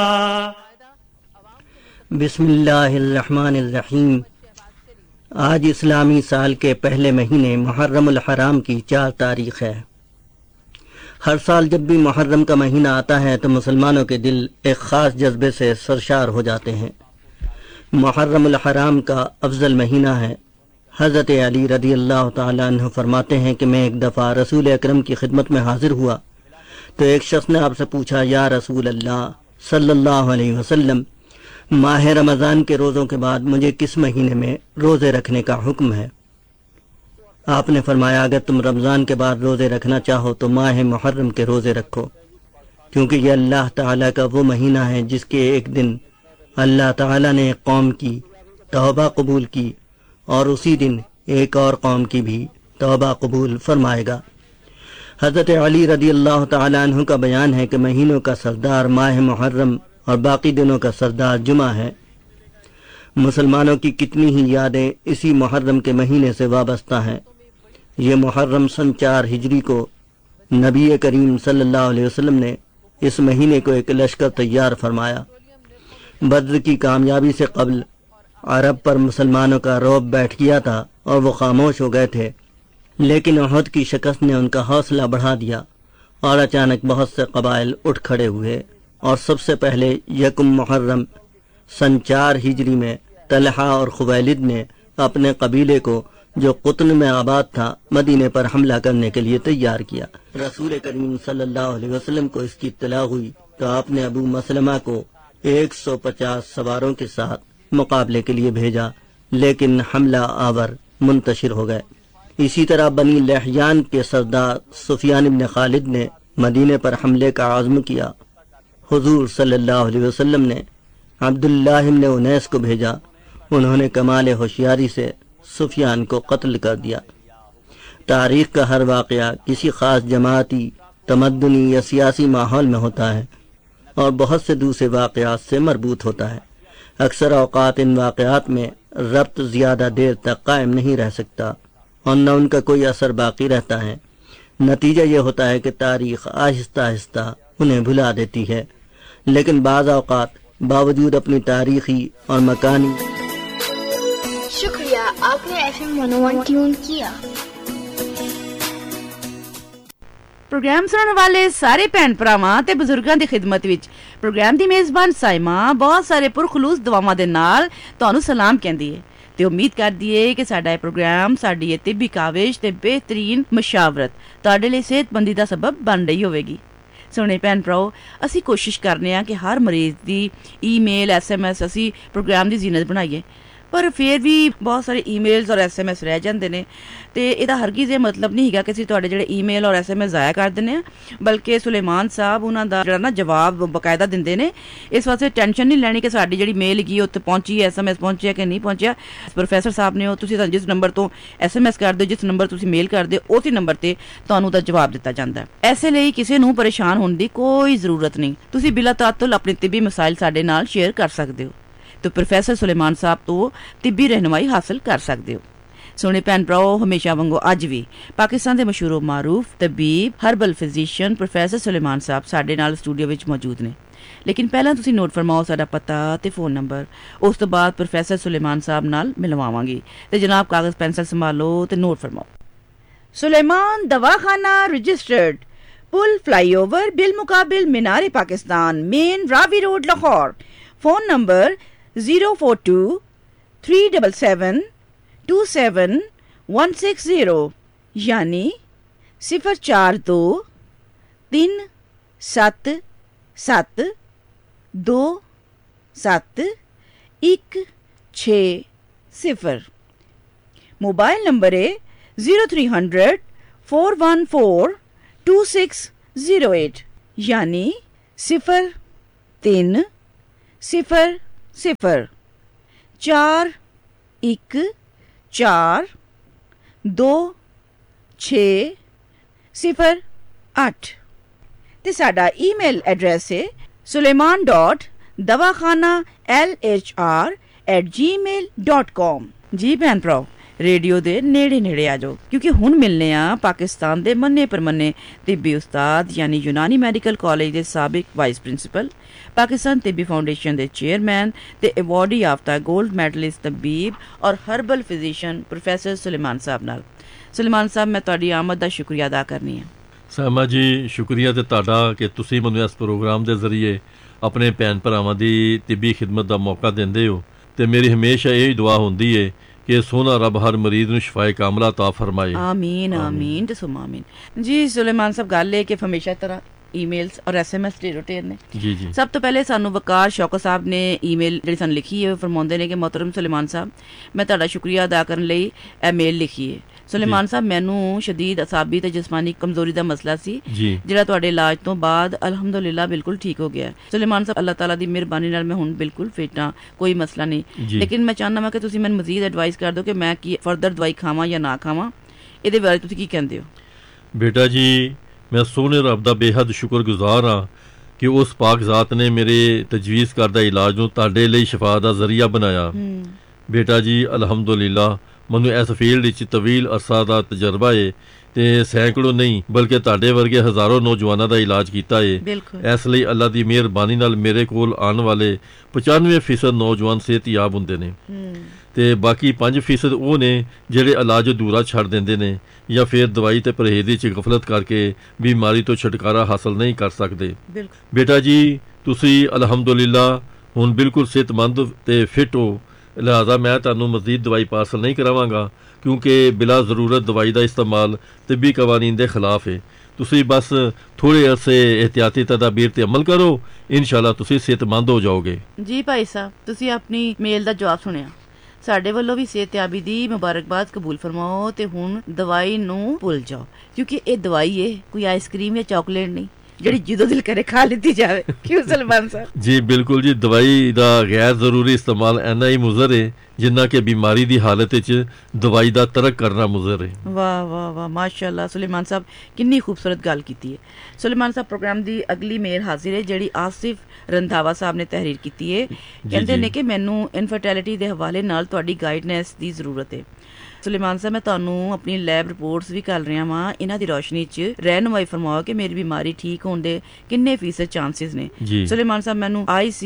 بسم اللہ الرحمن الرحیم۔ آج اسلامی سال کے پہلے مہینے محرم الحرام کی 4 تاریخ ہے۔ ہر سال جب بھی محرم کا مہینہ آتا ہے تو مسلمانوں کے دل ایک خاص جذبے سے سرشار ہو جاتے ہیں۔ محرم الحرام کا افضل مہینہ ہے۔ حضرت علی رضی اللہ تعالیٰ عنہ فرماتے ہیں کہ میں ایک دفعہ رسول اکرم کی خدمت میں حاضر ہوا تو ایک شخص نے آپ سے پوچھا، یا رسول اللہ صلی اللہ علیہ وسلم، ماہ رمضان کے روزوں کے بعد مجھے کس مہینے میں روزے رکھنے کا حکم ہے؟ آپ نے فرمایا، اگر تم رمضان کے بعد روزے رکھنا چاہو تو ماہ محرم کے روزے رکھو، کیونکہ یہ اللہ تعالیٰ کا وہ مہینہ ہے جس کے ایک دن اللہ تعالیٰ نے ایک قوم کی توبہ قبول کی اور اسی دن ایک اور قوم کی بھی توبہ قبول فرمائے گا۔ حضرت علی رضی اللہ تعالیٰ عنہ کا بیان ہے کہ مہینوں کا سردار ماہ محرم اور باقی دنوں کا سردار جمعہ ہے۔ مسلمانوں کی کتنی ہی یادیں اسی محرم کے مہینے سے وابستہ ہیں۔ یہ محرم سن 4 ہجری کو نبی کریم صلی اللہ علیہ وسلم نے اس مہینے کو ایک لشکر تیار فرمایا۔ بدر کی کامیابی سے قبل عرب پر مسلمانوں کا رعب بیٹھ گیا تھا اور وہ خاموش ہو گئے تھے، لیکن احد کی شکست نے ان کا حوصلہ بڑھا دیا اور اچانک بہت سے قبائل اٹھ کھڑے ہوئے، اور سب سے پہلے یکم محرم سن 4 ہجری میں طلحہ اور خویلد نے اپنے قبیلے کو جو قطن میں آباد تھا مدینے پر حملہ کرنے کے لیے تیار کیا۔ رسول کریم صلی اللہ علیہ وسلم کو اس کی اطلاع ہوئی تو آپ نے ابو مسلمہ کو 150 سواروں کے ساتھ مقابلے کے لیے بھیجا، لیکن حملہ آور منتشر ہو گئے۔ اسی طرح بنی لحیان کے سردار سفیان بن خالد نے مدینے پر حملے کا عزم کیا۔ حضور صلی اللہ علیہ وسلم نے عبداللہ بن انیس کو بھیجا، انہوں نے کمال ہوشیاری سے سفیان کو قتل کر دیا۔ تاریخ کا ہر واقعہ کسی خاص جماعتی، تمدنی یا سیاسی ماحول میں ہوتا ہے اور بہت سے دوسرے واقعات سے مربوط ہوتا ہے۔ اکثر اوقات ان واقعات میں ربط زیادہ دیر تک قائم نہیں رہ سکتا اور نہ ان کا کوئی اثر باقی رہتا ہے۔ نتیجہ یہ ہوتا ہے کہ تاریخ آہستہ آہستہ انہیں بھلا دیتی ہے، لیکن بعض اوقات باوجود اپنی تاریخی اور مکانی۔ شکریہ، آپ نے FM 101 ٹیون کیا۔ پروگرام سننے والے سارے بھੈਣ ਭਰਾਵਾਂ ਤੇ ਬਜ਼ੁਰਗਾਂ ਦੀ ਖਿਦਮਤ ਵਿੱਚ ਪ੍ਰੋਗਰਾਮ ਦੀ ਮੇਜ਼ਬਾਨ ਸਾਇਮਾ ਬਹੁਤ ਸਾਰੇ ਪੁਰਖਲੂਸ ਦੁਆਵਾਂ ਦੇ ਨਾਲ ਤੁਹਾਨੂੰ ਸਲਾਮ ਕਹਿੰਦੀ ਹੈ ਤੇ ਉਮੀਦ ਕਰਦੀ ਹੈ ਕਿ ਸਾਡਾ ਇਹ ਪ੍ਰੋਗਰਾਮ ਸਾਡੀ ਇਹ ਤਿੱਬੀ ਕਾਵਿਸ਼ ਤੇ ਬਿਹਤਰੀਨ ਮਸ਼ਾਵਰਤ ਤੁਹਾਡੇ ਲਈ ਸਿਹਤਮੰਦੀ ਦਾ ਸਬਬ ਬਣ ਰਹੀ ਹੋਵੇਗੀ। ਸੋਹਣੇ ਭੈਣ ਭਰਾਓ, ਅਸੀਂ ਕੋਸ਼ਿਸ਼ ਕਰਨੇ ਆ ਕਿ ਹਰ ਮਰੀਜ਼ ਦੀ ਈਮੇਲ SMS ਅਸੀਂ ਪ੍ਰੋਗਰਾਮ ਦੀ ਜ਼ੀਨਤ ਬਣਾਈਏ, ਪਰ ਫਿਰ ਵੀ ਬਹੁਤ ਸਾਰੇ ਈਮੇਲਸ ਔਰ SMS ਰਹਿ ਜਾਂਦੇ ਨੇ ਤੇ ਇਹਦਾ ਹਰਗਿਜ਼ ਇਹ ਮਤਲਬ ਨਹੀਂ ਹੈਗਾ ਕਿ ਅਸੀਂ ਤੁਹਾਡੇ ਜਿਹੜੇ ਈਮੇਲ ਔਰ SMS ਜ਼ਾਇਆ ਕਰ ਦਿੰਦੇ ਆ, ਬਲਕਿ ਸੁਲੇਮਾਨ ਸਾਹਿਬ ਉਹਨਾਂ ਦਾ ਜਿਹੜਾ ਨਾ ਜਵਾਬ ਬਕਾਇਦਾ ਦਿੰਦੇ ਨੇ। ਇਸ ਵਾਸਤੇ ਟੈਨਸ਼ਨ ਨਹੀਂ ਲੈਣੀ ਕਿ ਸਾਡੀ ਜਿਹੜੀ ਮੇਲ ਹੈਗੀ ਉੱਥੇ ਪਹੁੰਚੀ SMS ਪਹੁੰਚਿਆ ਕਿ ਨਹੀਂ ਪਹੁੰਚਿਆ। ਪ੍ਰੋਫੈਸਰ ਸਾਹਿਬ ਨੇ ਉਹ ਤੁਸੀਂ ਜਿਸ ਨੰਬਰ ਤੋਂ SMS ਕਰਦੇ ਹੋ, ਜਿਸ ਨੰਬਰ ਤੁਸੀਂ ਮੇਲ ਕਰਦੇ ਹੋ, ਉਸੇ ਨੰਬਰ ਤੇ ਤੁਹਾਨੂੰ ਉਹਦਾ ਜਵਾਬ ਦਿੱਤਾ ਜਾਂਦਾ ਹੈ। ਐਸੇ ਲਈ ਕਿਸੇ ਨੂੰ ਪਰੇਸ਼ਾਨ ਹੋਣ ਦੀ ਕੋਈ ਜ਼ਰੂਰਤ ਨਹੀਂ। ਤੁਸੀਂ ਬਿਲਾ ਤਾਤੁਲ ਆਪਣੇ ਤਿੱਬੀ ਮਸਾਇਲ ਸਾਡੇ ਨਾਲ ਸ਼ੇਅਰ ਕਰ ਸਕਦੇ ਹੋ ਤੇ ਪ੍ਰੋਫੈਸਰ ਸੁਲੇਮਾਨ ਸਾਹਿਬ ਤੋਂ ਤਿੱਬੀ ਰਹਿਨੁਮਾਈ ਹਾਸਲ ਕਰ ਸਕਦੇ ਹੋ। ਸੋਹਣੇ ਭੈਣ ਭਰਾਓ, ਹਮੇਸ਼ਾ ਵਾਂਗੂ ਅੱਜ ਵੀ ਪਾਕਿਸਤਾਨ ਦੇ ਮਸ਼ਹੂਰ ਮਾਰੂਫ ਤਬੀਬ ਹਰਬਲ ਫਿਜ਼ੀਸ਼ੀਅਨ ਪ੍ਰੋਫੈਸਰ ਸੁਲੇਮਾਨ ਸਾਹਿਬ ਸਾਡੇ ਨਾਲ ਸਟੂਡੀਓ ਵਿੱਚ ਮੌਜੂਦ ਨੇ। ਲੇਕਿਨ ਪਹਿਲਾਂ ਤੁਸੀਂ ਨੋਟ ਫਰਮਾਓ ਸਾਡਾ ਪਤਾ ਤੇ ਫੋਨ ਨੰਬਰ, ਉਸ ਤੋਂ ਬਾਅਦ ਪ੍ਰੋਫੈਸਰ ਸੁਲੇਮਾਨ ਸਾਹਿਬ ਨਾਲ ਮਿਲਵਾਵਾਂਗੀ ਤੇ ਜਨਾਬ ਕਾਗਜ਼ ਪੈਨਸਲ ਸੰਭਾਲੋ ਤੇ ਨੋਟ ਫਰਮਾਓ। ਸੁਲੇਮਾਨ ਦਵਾਖਾਨਾ ਰਜਿਸਟਰਡ, ਪੁਲ ਫਲਾਈਓਵਰ ਬਿਲ ਮੁਕਾबिल मीनार Pakistan, main Ravi road, Lahore. Phone number 04237727160 यानी 04237271760। मोबाइल नंबर है 0300-414-2608 यानी 0300-414-2608 ਤੇ ਸਾਡਾ ਈਮੇਲ ਐਡਰੈਸ ਹੈ suleiman.dawakhana@gmail.com। ਜੀ ਭੈਣ ਭਰਾਓ, ਰੇਡੀਓ ਦੇ ਨੇੜੇ ਆ ਜਾਓ, ਕਿਉਂਕਿ ਹੁਣ ਮਿਲਨੇ ਆ ਪਾਕਿਸਤਾਨ ਦੇ ਮੰਨੇ ਪਰਮੰਨੇ ਤਿੱਬੀ ਉਸਤਾਦ ਯਾਨੀ ਯੂਨਾਨੀ ਮੈਡੀਕਲ ਕਾਲਜ ਦੇ ਸਾਬਿਕ ਵਾਈਸ ਪ੍ਰਿੰਸੀਪਲ, ਪਾਕਿਸਤਾਨ ਤਿੱਬੀ ਫਾਊਂਡੇਸ਼ਨ ਦੇ ਚੇਅਰਮੈਨ ਤੇ ਅਵਾਰਡੀ ਯਾਫਤਾ ਗੋਲਡ ਮੈਡਲਿਸਟ ਤਬੀਬ ਔਰ ਹਰਬਲ ਫਿਜ਼ੀਸ਼ੀਅਨ ਪ੍ਰੋਫੈਸਰ ਸੁਲੇਮਾਨ ਸਾਹਿਬ ਨਾਲ। ਸੁਲੇਮਾਨ ਸਾਹਿਬ, ਮੈਂ ਤੁਹਾਡੀ ਆਮਦ ਦਾ ਸ਼ੁਕਰੀਆ ਅਦਾ ਕਰਨੀ ਹੈ। ਸਾਇਮਾ ਜੀ, ਸ਼ੁਕਰੀਆ ਤੇ ਤੁਹਾਡਾ ਕਿ ਤੁਸੀਂ ਮੈਨੂੰ ਇਸ ਪ੍ਰੋਗਰਾਮ ਦੇ ਜ਼ਰੀਏ ਆਪਣੇ ਭੈਣ ਭਰਾਵਾਂ ਦੀ ਤਿੱਬੀ ਖਿਦਮਤ ਦਾ ਮੌਕਾ ਦਿੰਦੇ ਹੋ ਤੇ ਮੇਰੀ ਹਮੇਸ਼ਾ ਇਹ ਦੁਆ ਹੁੰਦੀ ਹੈ ਕਿ ਸੋਹਣਾ ਰੱਬ ਹਰ ਮਰੀਜ਼ ਨੂੰ ਸ਼ਿਫਾਏ ਕਾਮਲਾ ਤਾ ਫਰਮਾਏ। ਆਮੀਨ ਆਮੀਨ ਤੇ ਸੁਮਾ ਆਮੀਨ। ਜੀ ਸੁਲੇਮਾਨ ਸਾਹਿਬ, ਗੱਲ ਹੈ ਕਿ ਹਮੇਸ਼ਾ ਤਰ੍ਹਾਂ ਈਮੇਲਸ ਔਰ SMS ਦੇ ਰੋਟੇਨ ਨੇ। ਜੀ ਜੀ, ਸਭ ਤੋਂ ਪਹਿਲੇ ਸਾਨੂੰ ਵਕਾਰ ਸ਼ੌਕਤ ਸਾਹਿਬ ਨੇ ਈਮੇਲ ਜਿਹੜੀ ਸਾਨੂੰ ਲਿਖੀ ਹੈ, ਫਰਮਾਉਂਦੇ ਨੇ ਕਿ ਮੁਹਤਰਮ ਸੁਲੇਮਾਨ ਸਾਹਿਬ, ਮੈਂ ਤੁਹਾਡਾ ਸ਼ੁਕਰੀਆ ਅਦਾ ਕਰਨ ਲਈ ਇਹ ਮੇਲ ਲਿਖੀ ਹੈ। ਸੁਲੇਮਾਨ ਸਾਹਿਬ, ਮੈਨੂੰ ਸ਼ਦੀਦ ਅਸਾਬੀ ਤੇ ਜਿਸਮਾਨੀ ਕਮਜ਼ੋਰੀ ਦਾ ਮਸਲਾ ਸੀ ਜਿਹੜਾ ਤੁਹਾਡੇ ਇਲਾਜ ਤੋਂ ਬਾਅਦ ਅਲਹਮਦੁਲਿਲਾ ਬਿਲਕੁਲ ਠੀਕ ਹੋ ਗਿਆ। ਸੁਲੇਮਾਨ ਸਾਹਿਬ, ਅੱਲਾਹ ਤਾਲਾ ਦੀ ਮਿਹਰਬਾਨੀ ਨਾਲ ਮੈਂ ਹੁਣ ਬਿਲਕੁਲ ਫਿਟ ਹਾਂ, ਕੋਈ ਮਸਲਾ ਨਹੀਂ। ਲੇਕਿਨ ਮੈਂ ਚਾਹੁੰਦਾ ਹਾਂ ਕਿ ਤੁਸੀਂ ਮੈਨੂੰ ਮਜ਼ੀਦ ਐਡਵਾਈਸ ਕਰ ਦਿਓ ਕਿ ਮੈਂ ਕੀ ਫਰਦਰ ਦਵਾਈ ਖਾਵਾਂ ਜਾਂ ਨਾ ਖਾਵਾਂ, ਇਹਦੇ ਬਾਰੇ ਤੁਸੀਂ ਕੀ ਕਹਿੰਦੇ ਹੋ? ਬੇਟਾ ਜੀ, ਮੈਂ ਸੋਹਣੇ ਰੱਬ ਦਾ ਬੇਹੱਦ ਸ਼ੁਕਰਗੁਜ਼ਾਰ ਹਾਂ ਕਿ ਉਸ ਪਾਕ ਜ਼ਾਤ ਨੇ ਮੇਰੇ ਤਜਵੀਜ਼ ਕਰਦਾ ਇਲਾਜ ਨੂੰ ਤੁਹਾਡੇ ਲਈ ਸ਼ਿਫਾ ਦਾ ਜ਼ਰੀਆ ਬਣਾਇਆ। ਬੇਟਾ ਜੀ, ਅਲਹਮਦੁਲਿਲਾ ਮੈਨੂੰ ਇਸ ਫੀਲਡ ਵਿੱਚ ਤਵੀਲ ਅਰਸਾ ਦਾ ਤਜਰਬਾ ਹੈ ਤੇ ਸੈਂਕੜੋਂ ਨਹੀਂ ਬਲਕਿ ਤੁਹਾਡੇ ਵਰਗੇ ਹਜ਼ਾਰਾਂ ਨੌਜਵਾਨਾਂ ਦਾ ਇਲਾਜ ਕੀਤਾ ਹੈ। ਇਸ ਲਈ ਅੱਲਾ ਦੀ ਮਿਹਰਬਾਨੀ ਨਾਲ ਮੇਰੇ ਕੋਲ ਆਉਣ ਵਾਲੇ 95% ਨੌਜਵਾਨ ਸਿਹਤਯਾਬ ਹੁੰਦੇ ਨੇ ਤੇ ਬਾਕੀ 5% ਉਹ ਨੇ ਜਿਹੜੇ ਇਲਾਜ ਅਧੂਰਾ ਛੱਡ ਦਿੰਦੇ ਨੇ ਜਾਂ ਫਿਰ ਦਵਾਈ ਤੇ ਪਰਹੇਜ਼ ਵਿੱਚ ਗਫਲਤ ਕਰਕੇ ਬਿਮਾਰੀ ਤੋਂ ਛੁਟਕਾਰਾ ਹਾਸਲ ਨਹੀਂ ਕਰ ਸਕਦੇ। ਬੇਟਾ ਜੀ, ਤੁਸੀਂ ਅਲਹਮਦੁਲਿਲਾ ਹੁਣ ਬਿਲਕੁਲ ਸਿਹਤਮੰਦ ਤੇ ਫਿਟ ਹੋ, ਲਿਹਾਜ਼ਾ ਮੈਂ ਤੁਹਾਨੂੰ ਮਜ਼ੀਦ ਦਵਾਈ ਪਾਰਸਲ ਨਹੀਂ ਕਰਾਵਾਂਗਾ ਕਿਉਂਕਿ ਬਿਲਾ ਜ਼ਰੂਰਤ ਦਵਾਈ ਦਾ ਇਸਤੇਮਾਲ ਤਿੱਬੀ ਕਵਾਨੀਨ ਦੇ ਖਿਲਾਫ ਹੈ। ਤੁਸੀਂ ਬਸ ਥੋੜੇ ਅਰਸੇ ਇਹਤਿਆਤੀ ਤਦਾਬੀਰ ਤੇ ਅਮਲ ਕਰੋ, ਇਨਸ਼ਾਅੱਲਾ ਤੁਸੀਂ ਸਿਹਤਮੰਦ ਹੋ ਜਾਓਗੇ। ਜੀ ਭਾਈ ਸਾਹਿਬ, ਤੁਸੀਂ ਆਪਣੀ ਮੇਲ ਦਾ ਜਵਾਬ ਸੁਣਿਆ। ਸਾਡੇ ਵੱਲੋਂ ਵੀ ਸਿਹਤਯਾਬੀ ਦੀ ਮੁਬਾਰਕਬਾਦ ਕਬੂਲ ਫਰਮਾਓ ਤੇ ਹੁਣ ਦਵਾਈ ਨੂੰ ਭੁੱਲ ਜਾਓ, ਕਿਉਂਕਿ ਇਹ ਦਵਾਈ ਹੈ, ਕੋਈ ਆਈਸਕ੍ਰੀਮ ਜਾਂ ਚਾਕਲੇਟ ਨਹੀਂ ਜਿਹੜੀ ਜਦੋਂ ਦਿਲ ਕਰੇ ਖਾ ਲਿੱਤੀ ਜਾਵੇ। ਕਿਉਂ ਸਲਮਾਨ ਸਾਹਿਬ? ਜੀ ਬਿਲਕੁਲ ਜੀ, ਦਵਾਈ ਦਾ ਗੈਰ ਜ਼ਰੂਰੀ ਇਸਤੇਮਾਲ ਇੰਨਾ ਹੀ ਮੁਜ਼ਰ ਹੈ ਜਿੰਨਾ ਕਿ ਬਿਮਾਰੀ ਦੀ ਹਾਲਤ ਵਿੱਚ ਦਵਾਈ ਦਾ ਤਰਕ ਕਰਨਾ ਮੁਜ਼ਰ ਹੈ। ਵਾਹ ਵਾਹ ਵਾਹ, ਮਾਸ਼ਾਅੱਲਾ। ਸੁਲੇਮਾਨ ਸਾਹਿਬ, ਕਿੰਨੀ ਖੂਬਸੂਰਤ ਗੱਲ ਕੀਤੀ ਹੈ। ਸੁਲੇਮਾਨ ਸਾਹਿਬ, ਪ੍ਰੋਗਰਾਮ ਦੀ ਅਗਲੀ ਮੇਲ ਹਾਜ਼ਰ ਹੈ ਜਿਹੜੀ ਆਸਿਫ ਰੰਧਾਵਾ ਸਾਹਿਬ ਨੇ ਤਹਿਰੀਰ ਕੀਤੀ ਹੈ। ਕਹਿੰਦੇ ਨੇ ਕਿ ਮੈਨੂੰ ਇਨਫਰਟੈਲਿਟੀ ਦੇ ਹਵਾਲੇ ਨਾਲ ਤੁਹਾਡੀ ਗਾਈਡਨੈਸ ਦੀ ਜ਼ਰੂਰਤ ਹੈ। ਸੁਲੇਮਾਨ ਸਾਹਿਬ, ਮੈਂ ਤੁਹਾਨੂੰ ਆਪਣੀ ਲੈਬ ਰਿਪੋਰਟਸ ਵੀ ਕਰ ਰਿਹਾ ਵਾਂ, ਇਹਨਾਂ ਦੀ ਰੋਸ਼ਨੀ 'ਚ ਰਹਿਨੁਮਾਈ ਫਰਮਾਓ ਕਿ ਮੇਰੀ ਬਿਮਾਰੀ ਠੀਕ ਹੋਣ ਦੇ ਕਿੰਨੇ ਫੀਸਦ ਚਾਂਸਿਸ ਨੇ। ਸੁਲੇਮਾਨ ਸਾਹਿਬ, ਮੈਨੂੰ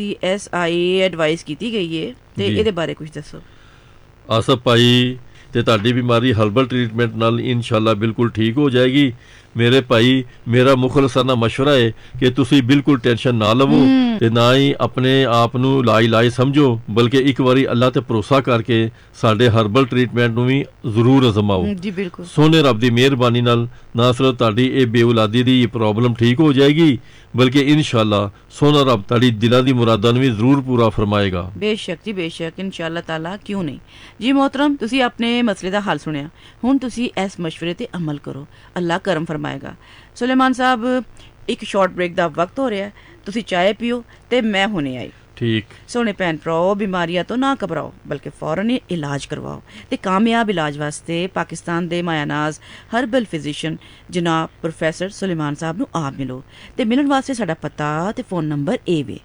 ICSI ਐਡਵਾਈਸ ਕੀਤੀ ਗਈ ਹੈ ਤੇ ਇਹਦੇ ਬਾਰੇ ਕੁਝ ਦੱਸੋ। ਆਸਫ ਭਾਈ, ਤੇ ਤੁਹਾਡੀ ਬਿਮਾਰੀ ਹਰਬਲ ਟ੍ਰੀਟਮੈਂਟ ਨਾਲ ਇਨਸ਼ਾਅੱਲਾ ਬਿਲਕੁਲ ਠੀਕ ਹੋ ਜਾਏਗੀ। ਮੇਰੇ ਭਾਈ, ਮੇਰਾ ਮੁਖਲਸਾਨਾ ਮਸ਼ਵਰਾ ਹੈ ਕਿ ਤੁਸੀਂ ਬਿਲਕੁਲ ਟੈਨਸ਼ਨ ਨਾ ਲਵੋ ਤੇ ਨਾ ਹੀ ਆਪਣੇ ਆਪ ਨੂੰ ਲਾਇਲਾਜ ਸਮਝੋ, ਬਲਕਿ ਇੱਕ ਵਾਰੀ ਅੱਲਾ ਤੇ ਭਰੋਸਾ ਕਰਕੇ ਸਾਡੇ ਹਰਬਲ ਟ੍ਰੀਟਮੈਂਟ ਨੂੰ ਵੀ ਜ਼ਰੂਰ ਅਜ਼ਮਾਓ। ਜੀ ਬਿਲਕੁਲ। ਸੋਹਣੇ ਰੱਬ ਦੀ ਮਿਹਰਬਾਨੀ ਨਾਲ ਨਾ ਸਿਰਫ ਤੁਹਾਡੀ ਇਹ ਬੇਔਲਾਦੀ ਦੀ ਪ੍ਰੋਬਲਮ ਠੀਕ ਹੋ ਜਾਏਗੀ ਬਲਕਿ ਇਨਸ਼ਾਅੱਲਾ ਸੋਹਣਾ ਰੱਬ ਤੁਹਾਡੀ ਦਿਲਾਂ ਦੀ ਮੁਰਾਦਾਂ ਨੂੰ ਵੀ ਜ਼ਰੂਰ ਪੂਰਾ ਫਰਮਾਏਗਾ। ਬੇਸ਼ੱਕ ਜੀ ਬੇਸ਼ੱਕ, ਇਨਸ਼ਾਅੱਲਾ ਤਾਲਾ, ਕਿਉਂ ਨਹੀਂ। ਜੀ ਮੋਹਤਰਮ, ਤੁਸੀਂ ਆਪਣੇ ਮਸਲੇ ਦਾ ਹੱਲ ਸੁਣਿਆ, ਹੁਣ ਤੁਸੀਂ ਇਸ ਮਸ਼ਵਰੇ ਤੇ ਅਮਲ ਕਰੋ, ਅੱਲਾ ਕਰਮ ਫਰਮਾਏਗਾ। ਸੁਲੇਮਾਨ ਸਾਹਿਬ, ਇੱਕ ਸ਼ਾਰਟ ਬ੍ਰੇਕ ਦਾ ਵਕਤ ਹੋ ਰਿਹਾ, ਤੁਸੀਂ ਚਾਹ ਪੀਓ ਤੇ ਮੈਂ ਹੁਣੇ ਆਈ। ਠੀਕ। ਸੋਹਣੇ ਭੈਣ ਭਰਾਓ, ਬਿਮਾਰੀਆਂ ਤੋਂ ਨਾ ਘਬਰਾਓ ਬਲਕਿ ਫੌਰਨ ਹੀ ਇਲਾਜ ਕਰਵਾਓ ਤੇ ਕਾਮਯਾਬ ਇਲਾਜ ਵਾਸਤੇ ਪਾਕਿਸਤਾਨ ਦੇ ਮਾਇਆਨਾਜ਼ ਹਰਬਲ ਫਿਜ਼ੀਸ਼ੀਅਨ ਜਨਾਬ ਪ੍ਰੋਫੈਸਰ ਸੁਲੇਮਾਨ ਸਾਹਿਬ ਨੂੰ ਆਪ ਮਿਲੋ ਤੇ ਮਿਲਣ ਵਾਸਤੇ ਸਾਡਾ ਪਤਾ ਤੇ ਫੋਨ ਨੰਬਰ ਇਹ ਵੇ।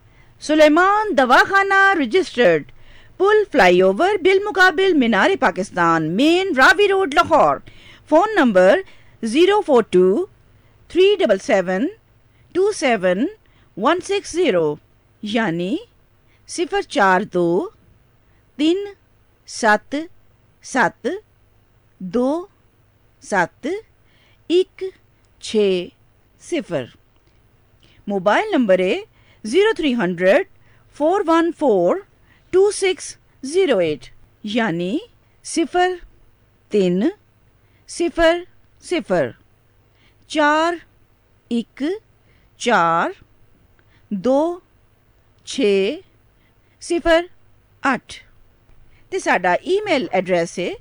ਸੁਲੇਮਾਨ ਦਵਾਖਾਨਾ ਰਜਿਸਟਰਡ, ਪੁਲ ਫਲਾਈਓਵਰ ਬਿਲ ਮੁਕਾबिल मीनार Pakistan, main Ravi road, Lahore. Phone number 04237727160 यानी 04237271660। मोबाइल नंबर है 0300-414-2608 यानी 03-414-2608 ਤੇ ਸਾਡਾ ਈਮੇਲ ਐਡਰੈਸ ਹੈ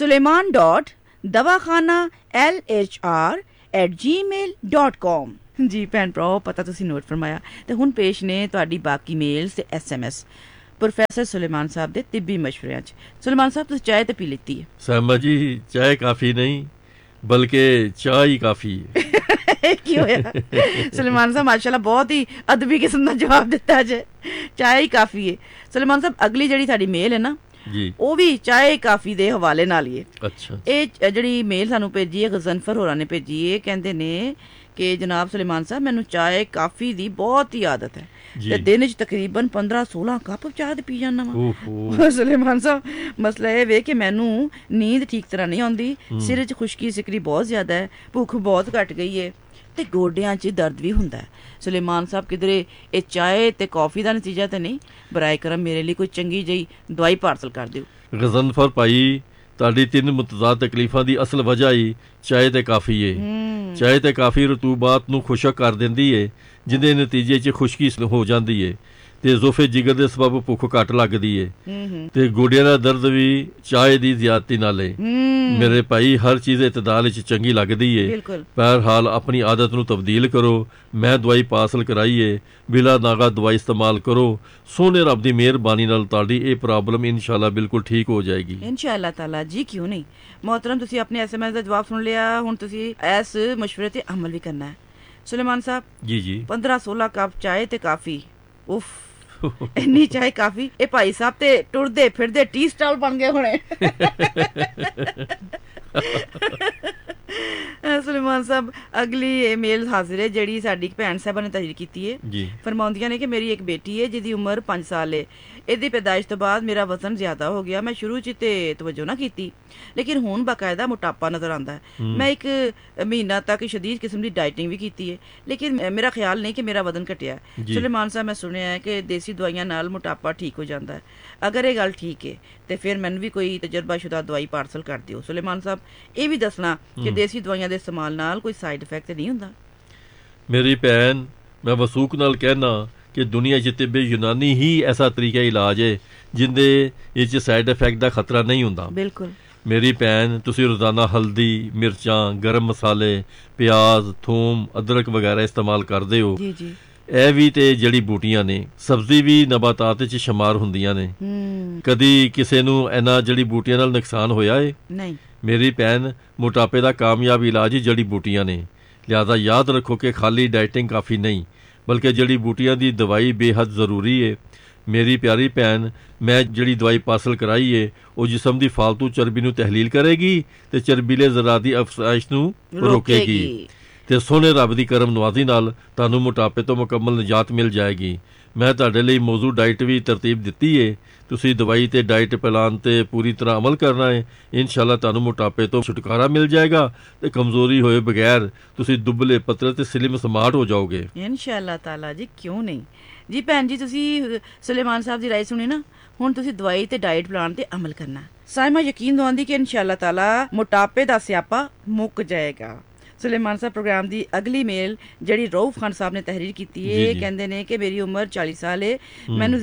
suleiman.dawakhanalhr@gmail.com। ਜੀ ਭੈਣ ਭਰਾਓ, ਪਤਾ ਤੁਸੀਂ ਨੋਟ ਫਰਮਾਇਆ ਤੇ ਹੁਣ ਪੇਸ਼ ਨੇ ਤੁਹਾਡੀ ਬਾਕੀ ਮੇਲਸ ਤੇ SMS ਪ੍ਰੋਫੈਸਰ ਸੁਲੇਮਾਨ ਸਾਹਿਬ ਦੇ ਤਿੱਬੀ ਮਸ਼ਵਰਿਆਂ 'ਚ। ਸੁਲੇਮਾਨ ਸਾਹਿਬ, ਤੁਸੀਂ ਚਾਹ ਤੇ ਪੀ ਲਿੱਤੀ ਹੈ? ਸਾਮਾ ਜੀ, ਚਾਹ ਕਾਫੀ ਨਹੀਂ ਬਲਕਿ ਚਾਹ ਹੀ ਕਾਫੀ ਹੈ। ਕੀ ਹੋਇਆ? ਸੁਲੇਮਾਨ ਸਾਹਿਬ ਮਾਸ਼ਾਅੱਲਾ ਬਹੁਤ ਹੀ ਅਦਬੀ ਕਿਸਮ ਦਾ ਜਵਾਬ ਦਿੱਤਾ ਜੇ, ਚਾਹ ਹੀ ਕਾਫੀ ਹੈ। ਸੁਲੇਮਾਨ ਸਾਹਿਬ, ਅਗਲੀ ਜਿਹੜੀ ਸਾਡੀ ਮੇਲ ਹੈ ਨਾ ਜੀ ਉਹ ਵੀ ਚਾਹ ਕਾਫੀ ਦੇ ਹਵਾਲੇ ਨਾਲ ਹੀ ਹੈ। ਅੱਛਾ ਇਹ ਜਿਹੜੀ ਮੇਲ ਸਾਨੂੰ ਭੇਜੀ ਹੈ ਗਜ਼ਨਫਰ ਹੋਰਾਂ ਨੇ ਭੇਜੀ ਹੈ, ਕਹਿੰਦੇ ਨੇ ਕਿ ਜਨਾਬ ਸੁਲੇਮਾਨ ਸਾਹਿਬ ਮੈਨੂੰ ਚਾਹ ਕਾਫੀ ਦੀ ਬਹੁਤ ਹੀ ਆਦਤ ਹੈ ਤੇ ਦਿਨ 'ਚ ਤਕਰੀਬਨ 15-16 ਕੱਪ ਚਾਹ ਦੇ ਪੀ ਜਾਂਦਾ ਵਾ। ਸੁਲੇਮਾਨ ਸਾਹਿਬ ਮਸਲਾ ਇਹ ਵੇ ਕਿ ਮੈਨੂੰ ਨੀਂਦ ਠੀਕ ਤਰ੍ਹਾਂ ਨਹੀਂ ਆਉਂਦੀ, ਸਿਰ 'ਚ ਖੁਸ਼ਕੀ ਸਿਕਰੀ ਬਹੁਤ ਜ਼ਿਆਦਾ ਹੈ, ਭੁੱਖ ਬਹੁਤ ਘਟ ਗਈ ਹੈ ਤੇ ਗੋਡਿਆਂ 'ਚ ਦਰਦ ਵੀ ਹੁੰਦਾ ਹੈ। ਸੁਲੇਮਾਨ ਸਾਹਿਬ ਕਿਧਰੇ ਇਹ ਚਾਹ ਤੇ ਕੌਫੀ ਦਾ ਨਤੀਜਾ ਤਾਂ ਨਹੀਂ? ਬਰਾਏ ਕਰਮ ਮੇਰੇ ਲਈ ਕੋਈ ਚੰਗੀ ਜਿਹੀ ਦਵਾਈ ਪਾਰਸਲ ਕਰ ਦਿਓ। ਗਜ਼ਨਫਰ ਭਾਈ, ਤੁਹਾਡੀ 3 ਮੁਤਜ਼ਾਦ ਤਕਲੀਫਾਂ ਦੀ ਅਸਲ ਵਜ੍ਹਾ ਹੀ ਚਾਹ ਤੇ ਕਾਫੀ ਏ। ਚਾਹ ਤੇ ਕਾਫੀ ਰਤੂਬਾਤ ਨੂੰ ਖੁਸ਼ਕ ਕਰ ਦਿੰਦੀ ਏ, ਜਿਹਦੇ ਨਤੀਜੇ 'ਚ ਖੁਸ਼ਕੀ ਹੋ ਜਾਂਦੀ ਏ ਤੇ ਜ਼ੋਫੇ ਜਿਗਰ ਦੇ ਸਬਬ ਭੁੱਖ ਘੱਟ ਲੱਗਦੀ ਏ ਤੇ ਗੋਡਿਆਂ ਦਾ ਦਰਦ ਵੀ ਚਾਹ ਦੀ ਜ਼ਿਆਦਤੀ ਨਾਲ ਏ। ਮੇਰੇ ਭਾਈ, ਹਰ ਚੀਜ਼ ਇਤਦਾਲ ਵਿੱਚ ਚੰਗੀ ਲੱਗਦੀ ਏ, ਬਹਰਹਾਲ ਆਪਣੀ ਆਦਤ ਨੂੰ ਤਬਦੀਲ ਕਰੋ। ਮੈਂ ਦਵਾਈ ਪਾਰਸਲ ਕਰਾਈ ਏ, ਬਿਲਾ ਨਾਗਾ ਦਵਾਈ ਇਸਤੇਮਾਲ ਕਰੋ। ਸੋਹਣੇ ਰੱਬ ਦੀ ਮਿਹਰਬਾਨੀ ਨਾਲ ਤੁਹਾਡੀ ਇਹ ਪ੍ਰੋਬਲਮ ਇਨਸ਼ਾਅੱਲਾ ਬਿਲਕੁਲ ਠੀਕ ਹੋ ਜਾਏਗੀ ਇਨਸ਼ਾਅੱਲਾ ਤਾਲਾ ਜੀ। ਕਿਉਂ ਨਹੀਂ मोहतरम, तुसी अपने SMS ਦਾ ਜਵਾਬ ਸੁਣ ਲਿਆ, ਹੁਣ ਤੁਸੀਂ ਇਸ ਮਸ਼ਵਰੇ ਤੇ ਅਮਲ ਵੀ ਕਰਨਾ ਹੈ। ਸੁਲੇਮਾਨ ਸਾਹਿਬ ਜੀ ਜੀ 15-16 ਕੱਪ ਚਾਹ ਤੇ ਕਾਫੀ, ਉਫ ਇੰਨੀ ਚਾਹ ਕਾਫੀ, ਇਹ ਭਾਈ ਸਾਹਿਬ ਤੇ ਟੁਰਦੇ ਫਿਰਦੇ ਟੀ ਸਟਾਲ ਬਣ ਗਏ ਹੋਣੇ। ਸੁਲੇਮਾਨ ਸਾਹਿਬ, ਅਗਲੀ ਮੇਲ ਹਾਜ਼ਰ ਹੈ ਜਿਹੜੀ ਸਾਡੀ ਭੈਣ ਸਾਹਿਬਾ ਨੇ ਤਹਿਰੀਰ ਕੀਤੀ ਹੈ। ਫਰਮਾਉਂਦੀਆਂ ਨੇ ਕਿ ਮੇਰੀ ਇੱਕ ਬੇਟੀ ਹੈ ਜਿਹਦੀ ਉਮਰ 5 ਸਾਲ ਹੈ। ਇਹਦੀ ਪੈਦਾਇਸ਼ ਤੋਂ ਬਾਅਦ ਮੇਰਾ ਵਜ਼ਨ ਜ਼ਿਆਦਾ ਹੋ ਗਿਆ। ਮੈਂ ਸ਼ੁਰੂ 'ਚ ਤੇ ਤਵੱਜੋ ਨਾ ਕੀਤੀ, ਲੇਕਿਨ ਹੁਣ ਬਾਕਾਇਦਾ ਮੋਟਾਪਾ ਨਜ਼ਰ ਆਉਂਦਾ ਹੈ। ਮੈਂ 1 ਮਹੀਨਾ ਤੱਕ ਸ਼ਦੀਦ ਕਿਸਮ ਦੀ ਡਾਈਟਿੰਗ ਵੀ ਕੀਤੀ ਹੈ, ਲੇਕਿਨ ਮੇਰਾ ਖਿਆਲ ਨਹੀਂ ਕਿ ਮੇਰਾ ਵਜ਼ਨ ਘਟਿਆ। ਸੁਲੇਮਾਨ ਸਾਹਿਬ, ਮੈਂ ਸੁਣਿਆ ਹੈ ਕਿ ਦੇਸੀ ਦਵਾਈਆਂ ਨਾਲ ਮੋਟਾਪਾ ਠੀਕ ਹੋ ਜਾਂਦਾ ਹੈ। ਅਗਰ ਇਹ ਗੱਲ ਠੀਕ ਹੈ ਤੇ ਫਿਰ ਮੈਨੂੰ ਵੀ ਕੋਈ ਤਜਰਬਾਸ਼ੁਦਾ ਦਵਾਈ ਪਾਰਸਲ ਕਰ ਦਿਓ। ਸੁਲੇਮਾਨ ਸਾਹਿਬ, ਇਹ ਵੀ ਦੱਸਣਾ ਕਿ ਦੇਸੀ ਦਵਾਈਆਂ ਦੇ ਇਸਤੇਮਾਲ ਨਾਲ ਕੋਈ ਸਾਈਡ ਇਫੈਕਟ ਨਹੀਂ ਹੁੰਦਾ। ਮੇਰੀ ਭੈਣ, ਮੈਂ ਵਸੂਕ ਨਾਲ ਕਹਿਣਾ ਕਿ ਦੁਨੀਆ 'ਚ ਤਿੱਬੇ ਯੂਨਾਨੀ ਹੀ ਐਸਾ ਤਰੀਕਾ ਇਲਾਜ ਹੈ ਜਿੰਦੇ ਵਿੱਚ ਸਾਈਡ ਇਫੈਕਟ ਦਾ ਖਤਰਾ ਨਹੀਂ ਹੁੰਦਾ। ਬਿਲਕੁਲ ਮੇਰੀ ਭੈਣ, ਤੁਸੀਂ ਰੋਜ਼ਾਨਾ ਹਲਦੀ, ਮਿਰਚਾਂ, ਗਰਮ ਮਸਾਲੇ, ਪਿਆਜ਼, ਥੂਮ, ਅਦਰਕ ਵਗੈਰਾ ਇਸਤੇਮਾਲ ਕਰਦੇ ਹੋ। ਜੀ ਜੀ, ਇਹ ਵੀ ਤੇ ਜੜੀ ਬੂਟੀਆਂ ਨੇ। ਸਬਜ਼ੀ ਵੀ ਨਬਾਤਾਤ 'ਚ ਸ਼ੁਮਾਰ ਹੁੰਦੀਆਂ ਨੇ। ਕਦੀ ਕਿਸੇ ਨੂੰ ਇਹਨਾਂ ਜੜੀ ਬੂਟੀਆਂ ਨਾਲ ਨੁਕਸਾਨ ਹੋਇਆ ਏ? ਨਹੀਂ ਮੇਰੀ ਭੈਣ, ਮੋਟਾਪੇ ਦਾ ਕਾਮਯਾਬ ਇਲਾਜ ਹੀ ਜੜੀ ਬੂਟੀਆਂ ਨੇ। ਲਿਹਾਜ਼ਾ ਯਾਦ ਰੱਖੋ ਕਿ ਖਾਲੀ ਡਾਈਟਿੰਗ ਕਾਫੀ ਨਹੀਂ, ਬਲਕਿ ਜੜੀ ਬੂਟੀਆਂ ਦੀ ਦਵਾਈ ਬੇਹੱਦ ਜ਼ਰੂਰੀ ਏ। ਮੇਰੀ ਪਿਆਰੀ ਭੈਣ, ਮੈਂ ਜਿਹੜੀ ਦਵਾਈ ਪਾਰਸਲ ਕਰਾਈ ਏ ਉਹ ਜਿਸਮ ਦੀ ਫਾਲਤੂ ਚਰਬੀ ਨੂੰ ਤਹਿਲੀਲ ਕਰੇਗੀ ਤੇ ਚਰਬੀਲੇ ਜ਼ਰਾ ਦੀ ਅਫਜ਼ਾਇਸ਼ ਨੂੰ ਰੋਕੇਗੀ ਤੇ ਸੋਹਣੇ ਰੱਬ ਦੀ ਕਰਮ ਨਵਾਜ਼ੀ ਨਾਲ ਤੁਹਾਨੂੰ ਮੋਟਾਪੇ ਤੋਂ ਮੁਕੰਮਲ ਨਿਜਾਤ ਮਿਲ ਜਾਏਗੀ। ਮੈਂ ਤੁਹਾਡੇ ਲਈ ਮੌਜੂ ਡਾਈਟ ਵੀ ਤਰਤੀਬ ਦਿੱਤੀ ਏ। ਤੁਸੀਂ ਦਵਾਈ ਤੇ ਡਾਈਟ ਪਲਾਨ ਤੇ ਪੂਰੀ ਤਰ੍ਹਾਂ ਅਮਲ ਕਰਨਾ ਹੈ। ਇਨਸ਼ਾਅੱਲਾ ਤੁਹਾਨੂੰ ਮੋਟਾਪੇ ਤੋਂ ਛੁਟਕਾਰਾ ਮਿਲ ਜਾਏਗਾ ਤੇ ਕਮਜ਼ੋਰੀ ਹੋਏ ਬਗੈਰ ਤੁਸੀਂ ਦੁਬਲੇ ਪਤਲੇ ਤੇ ਸਲਿਮ ਸਮਾਰਟ ਹੋ ਜਾਓਗੇ ਇਨਸ਼ਾਅੱਲਾ ਤਾਲਾ ਜੀ। ਕਿਉਂ ਨਹੀਂ ਜੀ ਭੈਣ ਜੀ, ਤੁਸੀਂ ਸੁਲੇਮਾਨ ਸਾਹਿਬ ਦੀ ਰਾਏ ਸੁਣੀ ਨਾ। ਹੁਣ ਤੁਸੀਂ ਦਵਾਈ ਤੇ ਡਾਈਟ ਪਲਾਨ ਤੇ ਅਮਲ ਕਰਨਾ। ਸਾਇਮਾ ਯਕੀਨ ਦਵਾਉਂਦੀ ਕਿ ਇਨਸ਼ਾਅੱਲਾ ਤਾਲਾ ਮੋਟਾਪੇ ਦਾ ਸਿਆਪਾ ਮੁੱਕ ਜਾਏਗਾ। ਸੁਲੇਮਾਨ ਸਾਹਿਬ, ਪ੍ਰੋਗਰਾਮ ਦੀ ਅਗਲੀ ਮੇਲ ਜਿਹੜੀ ਰਊਫ ਖਾਨ ਸਾਹਿਬ ਨੇ ਤਹਿਰੀਰ ਕੀਤੀ ਹੈ, ਕਹਿੰਦੇ ਨੇ ਕਿ ਮੇਰੀ ਉਮਰ 40 ਸਾਲ ਹੈ। ਮੈਨੂੰ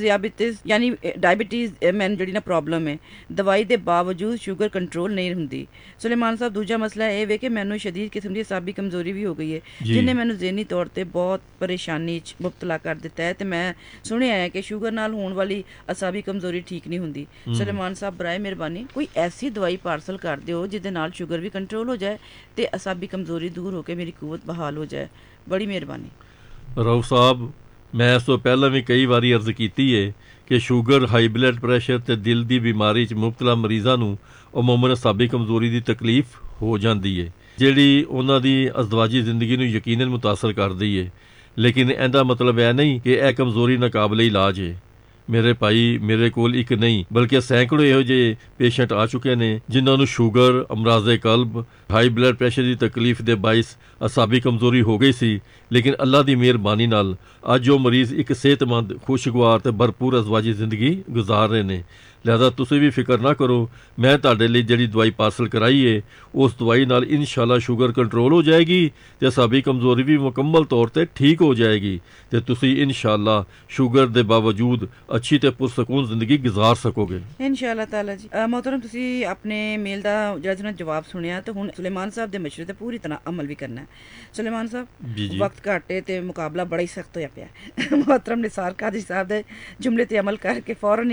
ਡਾਇਬਟੀਜ਼ ਮੈਨੂੰ ਜਿਹੜੀ ਨਾ ਪ੍ਰੋਬਲਮ ਹੈ, ਦਵਾਈ ਦੇ ਬਾਵਜੂਦ ਸ਼ੂਗਰ ਕੰਟਰੋਲ ਨਹੀਂ ਹੁੰਦੀ। ਸੁਲੇਮਾਨ ਸਾਹਿਬ, ਦੂਜਾ ਮਸਲਾ ਇਹ ਵੇ ਕਿ ਮੈਨੂੰ ਸ਼ਦੀਦ ਕਿਸਮ ਦੀ ਅਸਾਬੀ ਕਮਜ਼ੋਰੀ ਵੀ ਹੋ ਗਈ ਹੈ, ਜਿਹਨੇ ਮੈਨੂੰ ਜ਼ਿਹਨੀ ਤੌਰ ਤੇ ਬਹੁਤ ਪਰੇਸ਼ਾਨੀ 'ਚ ਮੁਬਤਲਾ ਕਰ ਦਿੱਤਾ ਹੈ ਤੇ ਮੈਂ ਸੁਣਿਆ ਹੈ ਕਿ ਸ਼ੂਗਰ ਨਾਲ ਹੋਣ ਵਾਲੀ ਅਸਾਬੀ ਕਮਜ਼ੋਰੀ ਠੀਕ ਨਹੀਂ ਹੁੰਦੀ। ਸੁਲੇਮਾਨ ਸਾਹਿਬ, ਬਰਾਏ ਮਿਹਰਬਾਨੀ ਕੋਈ ਐਸੀ ਦਵਾਈ ਪਾਰਸਲ ਕਰ ਦਿਓ ਜਿਹਦੇ ਨਾਲ ਸ਼ੂਗਰ ਵੀ ਕੰਟਰੋਲ ਹੋ ਜਾਏ ਤੇ ਅਸਾਬੀ ਕਮਜ਼ੋਰੀ दूर होकर मेरी कुव्वत बहाल हो जाए। बड़ी मेहरबानी। ਰਾਓ ਸਾਹਿਬ, ਮੈਂ ਇਸ ਤੋਂ ਪਹਿਲਾਂ ਵੀ ਕਈ ਵਾਰੀ ਅਰਜ਼ ਕੀਤੀ ਹੈ ਕਿ ਸ਼ੂਗਰ, ਹਾਈ ਬਲੱਡ ਪ੍ਰੈਸ਼ਰ ਤੇ ਦਿਲ ਦੀ ਬਿਮਾਰੀ 'ਚ ਮੁਬਤਲਾ ਮਰੀਜ਼ਾਂ ਨੂੰ ਅਮੂਮਨ ਅਸਾਬੀ ਕਮਜ਼ੋਰੀ ਦੀ ਤਕਲੀਫ ਹੋ ਜਾਂਦੀ ਹੈ, ਜਿਹੜੀ ਉਹਨਾਂ ਦੀ ਅਜ਼ਦਵਾਜੀ ਜ਼ਿੰਦਗੀ ਨੂੰ ਯਕੀਨਨ ਮੁਤਾਸਰ ਕਰਦੀ ਹੈ। ਲੇਕਿਨ ਇਹਦਾ ਮਤਲਬ ਇਹ ਨਹੀਂ ਕਿ ਇਹ ਕਮਜ਼ੋਰੀ ਨਾਕਾਬਲੇ ਇਲਾਜ ਹੈ। ਮੇਰੇ ਭਾਈ, ਮੇਰੇ ਕੋਲ ਇੱਕ ਨਹੀਂ ਬਲਕਿ ਸੈਂਕੜੋ ਇਹੋ ਜਿਹੇ ਪੇਸ਼ੈਂਟ ਆ ਚੁੱਕੇ ਨੇ ਜਿਨ੍ਹਾਂ ਨੂੰ sugar, ਅਮਰਾਜ਼ੇ club, high blood pressure ਦੀ ਤਕਲੀਫ ਦੇ ਬਾਇਸ ਅਸਾਬੀ ਕਮਜ਼ੋਰੀ ਹੋ ਗਈ ਸੀ, ਲੇਕਿਨ ਅੱਲਾ ਦੀ ਮਿਹਰਬਾਨੀ ਨਾਲ ਅੱਜ ਉਹ ਮਰੀਜ਼ ਇੱਕ ਸਿਹਤਮੰਦ, ਖੁਸ਼ਗਵਾਰ ਤੇ ਭਰਪੂਰ ਅਜ਼ਵਾਜੀ ਜ਼ਿੰਦਗੀ ਗੁਜ਼ਾਰ ਰਹੇ ਨੇ। ਲਿਹਾਜ਼ਾ ਤੁਸੀਂ ਵੀ ਫਿਕਰ ਨਾ ਕਰੋ। ਮੈਂ ਤੁਹਾਡੇ ਲਈ ਜਿਹੜੀ ਦਵਾਈ ਪਾਰਸਲ ਕਰਾਈ ਏ ਉਸ ਦਵਾਈ ਨਾਲ ਇਨਸ਼ਾਅੱਲਾ ਸ਼ੂਗਰ ਕੰਟਰੋਲ ਹੋ ਜਾਏਗੀ ਤੇ ਅਸਾਬੀ ਕਮਜ਼ੋਰੀ ਵੀ ਮੁਕੰਮਲ ਤੌਰ ਤੇ ਠੀਕ ਹੋ ਜਾਏਗੀ ਤੇ ਤੁਸੀਂ ਇਨਸ਼ਾਅੱਲਾ ਸ਼ੂਗਰ ਦੇ ਬਾਵਜੂਦ ਅੱਛੀ ਤੇ ਪੁਰਸਕੂਨ ਜ਼ਿੰਦਗੀ ਗੁਜ਼ਾਰ ਸਕੋਗੇ ਇਨਸ਼ਾਅੱਲਾ ਤਾਲਾ ਜੀ। ਮੋਹਤਰਮ, ਤੁਸੀਂ ਆਪਣੇ ਮੇਲ ਦਾ ਜਿਹੜਾ ਜਵਾਬ ਸੁਣਿਆ ਤੇ ਹੁਣ ਸੁਲੇਮਾਨ ਸਾਹਿਬ ਦੇ ਮਸ਼ਵਰੇ ਤੇ ਪੂਰੀ ਤਰ੍ਹਾਂ ਅਮਲ ਵੀ ਕਰਨਾ ਹੈ। ਸੁਲੇਮਾਨ ਸਾਹਿਬ, ਵਕਤ ਘੱਟ ਹੈ ਤੇ ਮੁਕਾਬਲਾ ਬੜਾ ਹੀ ਸਖਤ ਹੋਇਆ ਪਿਆ। ਮੋਹਤਰਮ ਨਿਸਾਰ ਕਾਦੀ ਸਾਹਿਬ ਦੇ ਜੁਮਲੇ ਤੇ ਅਮਲ ਕਰਕੇ ਫੌਰਨ ਹੀ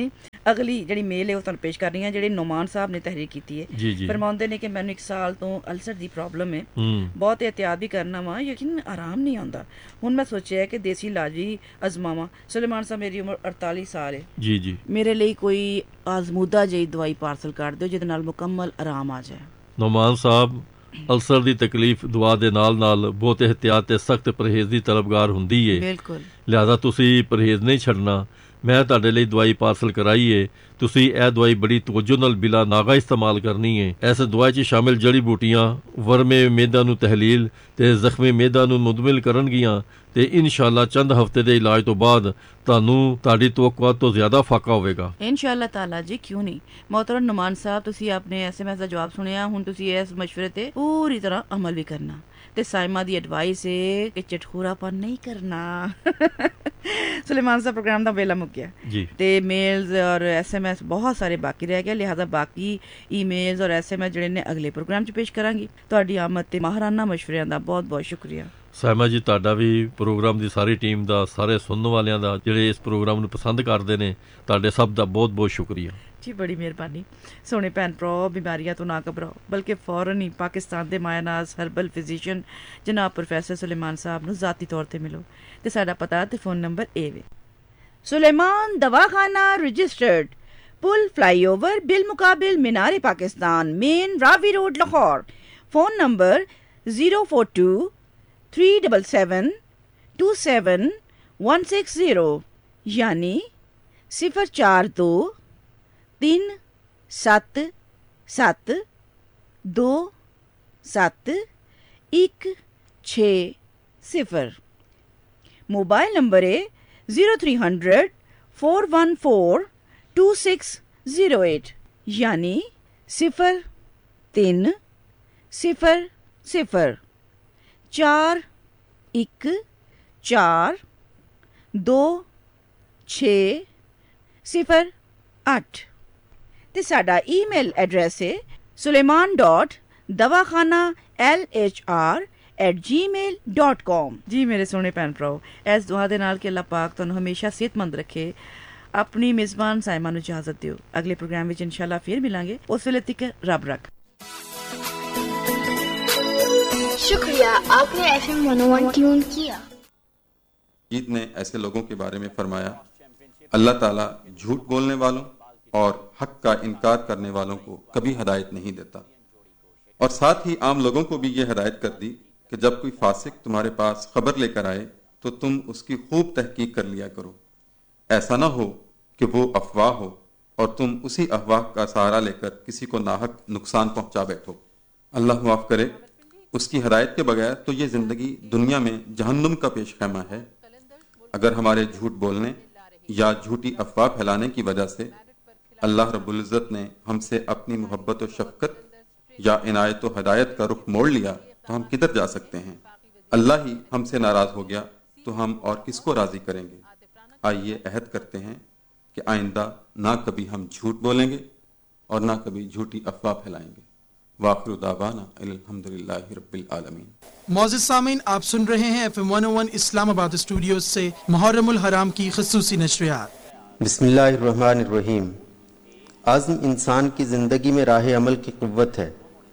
ਅਗਲੀ ਜਿਹੜੀ ਮੇਲ ਹੈ ਉਹ ਤੁਹਾਨੂੰ ਪੇਸ਼ ਕਰ ਰਹੀ ਹਾਂ, ਜਿਹੜੇ ਨੁਮਾਨ ਸਾਹਿਬ ਨੇ ਤਹਿਰੀਰ ਕੀਤੀ ਹੈ। ਜੀ ਜੀ। ਫਰਮਾਉਂਦੇ ਨੇ ਕਿ ਮੈਨੂੰ 1 ਸਾਲ ਤੋਂ ਅਲਸਰ ਦੀ ਪ੍ਰੋਬਲਮ ਹੈ, ਬਹੁਤ ਇਹਤਿਆਤ ਵੀ ਕਰਨਾ ਵਾ, ਲੇਕਿਨ ਆਰਾਮ ਨਹੀਂ ਆਉਂਦਾ। ਹੁਣ ਮੈਂ ਸੋਚਿਆ ਕਿ ਦੇਸੀ ਇਲਾਜ ਹੀ ਅਜ਼ਮਾਵਾਂ। ਸੁਲੇਮਾਨ ਸਾਹਿਬ, ਮੇਰੀ ਉਮਰ 48 ਸਾਲ ਹੈ ਜੀ ਜੀ। ਮੇਰੇ ਲਈ ਕੋਈ ਆਜ਼ਮੂਦਾ ਜਿਹੀ ਦਵਾਈ ਪਾਰਸਲ ਕਰ ਦਿਓ ਜਿਹਦੇ ਨਾਲ ਮੁਕੰਮਲ ਆਰਾਮ ਆ ਜਾਏ। ਨੁਮਾਨ ਸਾਹਿਬ, ਅਲਸਰ ਦੀ ਤਕਲੀਫ ਦੁਆ ਦੇ ਨਾਲ ਬਹੁਤ ਇਹਤਿਆਤ ਤੇ ਸਖਤ ਪਰਹੇਜ਼ ਦੀ ਤਲਬਗਾਰ ਹੁੰਦੀ ਏ। ਬਿਲਕੁਲ। ਲਿਹਾਜ਼ਾ ਤੁਸੀਂ ਪਰਹੇਜ਼ ਨਹੀਂ ਛੱਡਣਾ। ਮੈਂ ਤੁਹਾਡੇ ਲਈ ਦਵਾਈ ਪਾਰਸਲ ਕਰਾਈ ਏ। ਤੁਸੀਂ ਇਹ ਦਵਾਈ ਬੜੀ ਤਵੱਜੋ ਨਾਲ ਬਿਲਾ ਨਾਗਾ ਇਸਤੇਮਾਲ ਕਰਨੀ ਏ। ਇਸ ਦਵਾਈ 'ਚ ਸ਼ਾਮਿਲ ਜੜੀ ਬੂਟੀਆਂ ਵਰਮੇ ਮੇਦਾ ਨੂੰ ਤਹਿਲੀਲ ਤੇ ਜ਼ਖਮੀ ਮੇਦਾ ਨੂੰ ਮੁਦਮਿਲ ਕਰਨਗੀਆਂ ਤੇ ਇਨਸ਼ਾਅੱਲਾ ਚੰਦ ਹਫ਼ਤੇ ਦੇ ਇਲਾਜ ਤੋਂ ਬਾਅਦ ਤੁਹਾਨੂੰ ਤੁਹਾਡੀ ਤਵੱਕੁਆਤ ਤੋਂ ਜ਼ਿਆਦਾ ਫਾਕਾ ਹੋਵੇਗਾ। ਇਨਸ਼ਾਅੱਲਾ ਤਾਲਾ ਜੀ, ਕਿਉਂ ਨਹੀਂ। मोहतरम नुमान साहब, ਤੁਸੀਂ ਆਪਣੇ SMS ਦਾ ਜਵਾਬ ਸੁਣਿਆ। ਹੁਣ ਤੁਸੀਂ ਇਸ ਮਸ਼ਵਰੇ ਤੇ ਪੂਰੀ ਤਰ੍ਹਾਂ ਅਮਲ ਵੀ ਕਰਨਾ ਤੇ ਸਾਇਮਾ ਦੀ ਐਡਵਾਈਸ ਹੈ ਕਿ ਚਟਖੋਰਾਪਨ ਨਹੀਂ ਕਰਨਾ। ਸੁਲੇਮਾਨ ਸਾਹਿਬ, ਪ੍ਰੋਗਰਾਮ ਦਾ ਵੇਲਾ ਮੁੱਕ ਗਿਆ ਜੀ ਤੇ ਮੇਲਸ ਔਰ SMS ਬਹੁਤ ਸਾਰੇ ਬਾਕੀ ਰਹਿ ਗਏ, ਲਿਹਾਜ਼ਾ ਬਾਕੀ ਈਮੇਲਸ ਔਰ SMS ਜਿਹੜੇ ਨੇ ਅਗਲੇ ਪ੍ਰੋਗਰਾਮ 'ਚ ਪੇਸ਼ ਕਰਾਂਗੀ। ਤੁਹਾਡੀ ਆਮਦ ਤੇ ਮਾਹਰਾਨਾ ਮਸ਼ਵਰਿਆਂ ਦਾ ਬਹੁਤ ਬਹੁਤ ਸ਼ੁਕਰੀਆ। ਸਾਇਮਾ ਜੀ, ਤੁਹਾਡਾ ਵੀ ਪ੍ਰੋਗਰਾਮ ਦੀ ਸਾਰੀ ਟੀਮ ਦਾ, ਸਾਰੇ ਸੁਣਨ ਵਾਲਿਆਂ ਦਾ, ਜਿਹੜੇ ਇਸ ਪ੍ਰੋਗਰਾਮ ਨੂੰ ਪਸੰਦ ਕਰਦੇ ਨੇ, ਤੁਹਾਡੇ ਸਭ ਦਾ ਬਹੁਤ ਬਹੁਤ ਸ਼ੁਕਰੀਆ ਜੀ। ਬੜੀ ਮਿਹਰਬਾਨੀ। ਸੋਹਣੇ ਭੈਣ ਭਰਾ, ਬਿਮਾਰੀਆਂ ਤੋਂ ਨਾ ਘਬਰਾਓ, ਬਲਕਿ ਫੌਰਨ ਹੀ ਪਾਕਿਸਤਾਨ ਦੇ ਮਾਇਨਾਜ਼ ਹਰਬਲ ਫਿਜ਼ੀਸ਼ੀਅਨ ਜਨਾਬ ਪ੍ਰੋਫੈਸਰ ਸੁਲੇਮਾਨ ਸਾਹਿਬ ਨੂੰ ਜ਼ਾਤੀ ਤੌਰ ਤੇ ਮਿਲੋ ਤੇ ਸਾਡਾ ਪਤਾ ਤੇ ਫੋਨ ਨੰਬਰ ਇਹ ਵੇ: ਸੁਲੇਮਾਨ ਦਵਾਖਾਨਾ ਰਜਿਸਟਰਡ, ਪੁਲ ਫਲਾਈਓਵਰ ਬਿਲ ਮੁਕਾबिल मीनार Pakistan, main Ravi road, Lahore. Phone number 04237272160 यानी 04237272160। मोबाइल नंबर है 030041420608 यानी 0304142608 ਤੇ ਸਾਡਾ ਈਮੇਲ ਐਡਰੈਸ ਹੈ suleiman.dawakhanalhr@gmail.com। ਜੀ ਮੇਰੇ ਸੋਹਣੇ ਭੈਣ ਭਰਾਓ, ਇਸ ਦੁਆ ਦੇ ਨਾਲ ਕਿ ਅੱਲਾਹ ਪਾਕ ਤੁਹਾਨੂੰ ਹਮੇਸ਼ਾ ਸਿਹਤਮੰਦ ਰੱਖੇ, ਆਪਣੀ ਮੇਜ਼ਬਾਨ ਸਾਇਮਾ ਨੂੰ ਇਜਾਜ਼ਤ ਦਿਓ। ਅਗਲੇ ਪ੍ਰੋਗਰਾਮ ਵਿੱਚ ਇਨਸ਼ਾਅੱਲਾ ਫਿਰ ਮਿਲਾਂਗੇ। ਉਸ ਵੇਲੇ ਤੱਕ ਰੱਬ ਰੱਖ। शुक्रिया, आपने FM 101 ट्यून किया। ईद ने ऐसे लोगों के बारे में फरमाया, अल्लाह ताला झूठ बोलने वालों और हक का इनकार करने वालों को कभी हिदायत नहीं देता। और साथ ही आम लोगों को भी ये हिदायत कर दी कि जब कोई फासिक तुम्हारे पास खबर लेकर आए तो तुम उसकी खूब तहकीक कर लिया करो। ऐसा ना हो कि वो अफवाह हो और तुम उसी अफवाह का सहारा लेकर किसी को नाहक नुकसान पहुंचा बैठो। अल्लाह माफ करे, उसकी हिदायत के बगैर तो ये जिंदगी दुनिया में जहन्नुम का पेश खैमा है। अगर हमारे झूठ बोलने या झूठी अफवाह फैलाने की वजह से अल्लाह रब्बुल इज़्ज़त ने हमसे अपनी मोहब्बत और शफकत या इनायत व हिदायत का रुख मोड़ लिया तो हम किधर जा सकते हैं। अल्लाह ही हमसे नाराज हो गया तो हम और किसको राजी करेंगे। आइए अहद करते हैं कि आइंदा ना कभी हम झूठ बोलेंगे और ना कभी झूठी अफवाह फैलाएंगे। वाखिर दावाना अल्हम्दुलिल्लाहि रब्बिल आलमीन। मौजूद सामीन, आप सुन रहे हैं FM 101 इस्लामाबाद स्टूडियो से मुहर्रमुल हराम की खसूसी नशरियात। बिस्मिल्लाहिर्रहमानिर्रहीम। आज़्म इंसान की ज़िंदगी में राह अमल की क़ुव्वत है।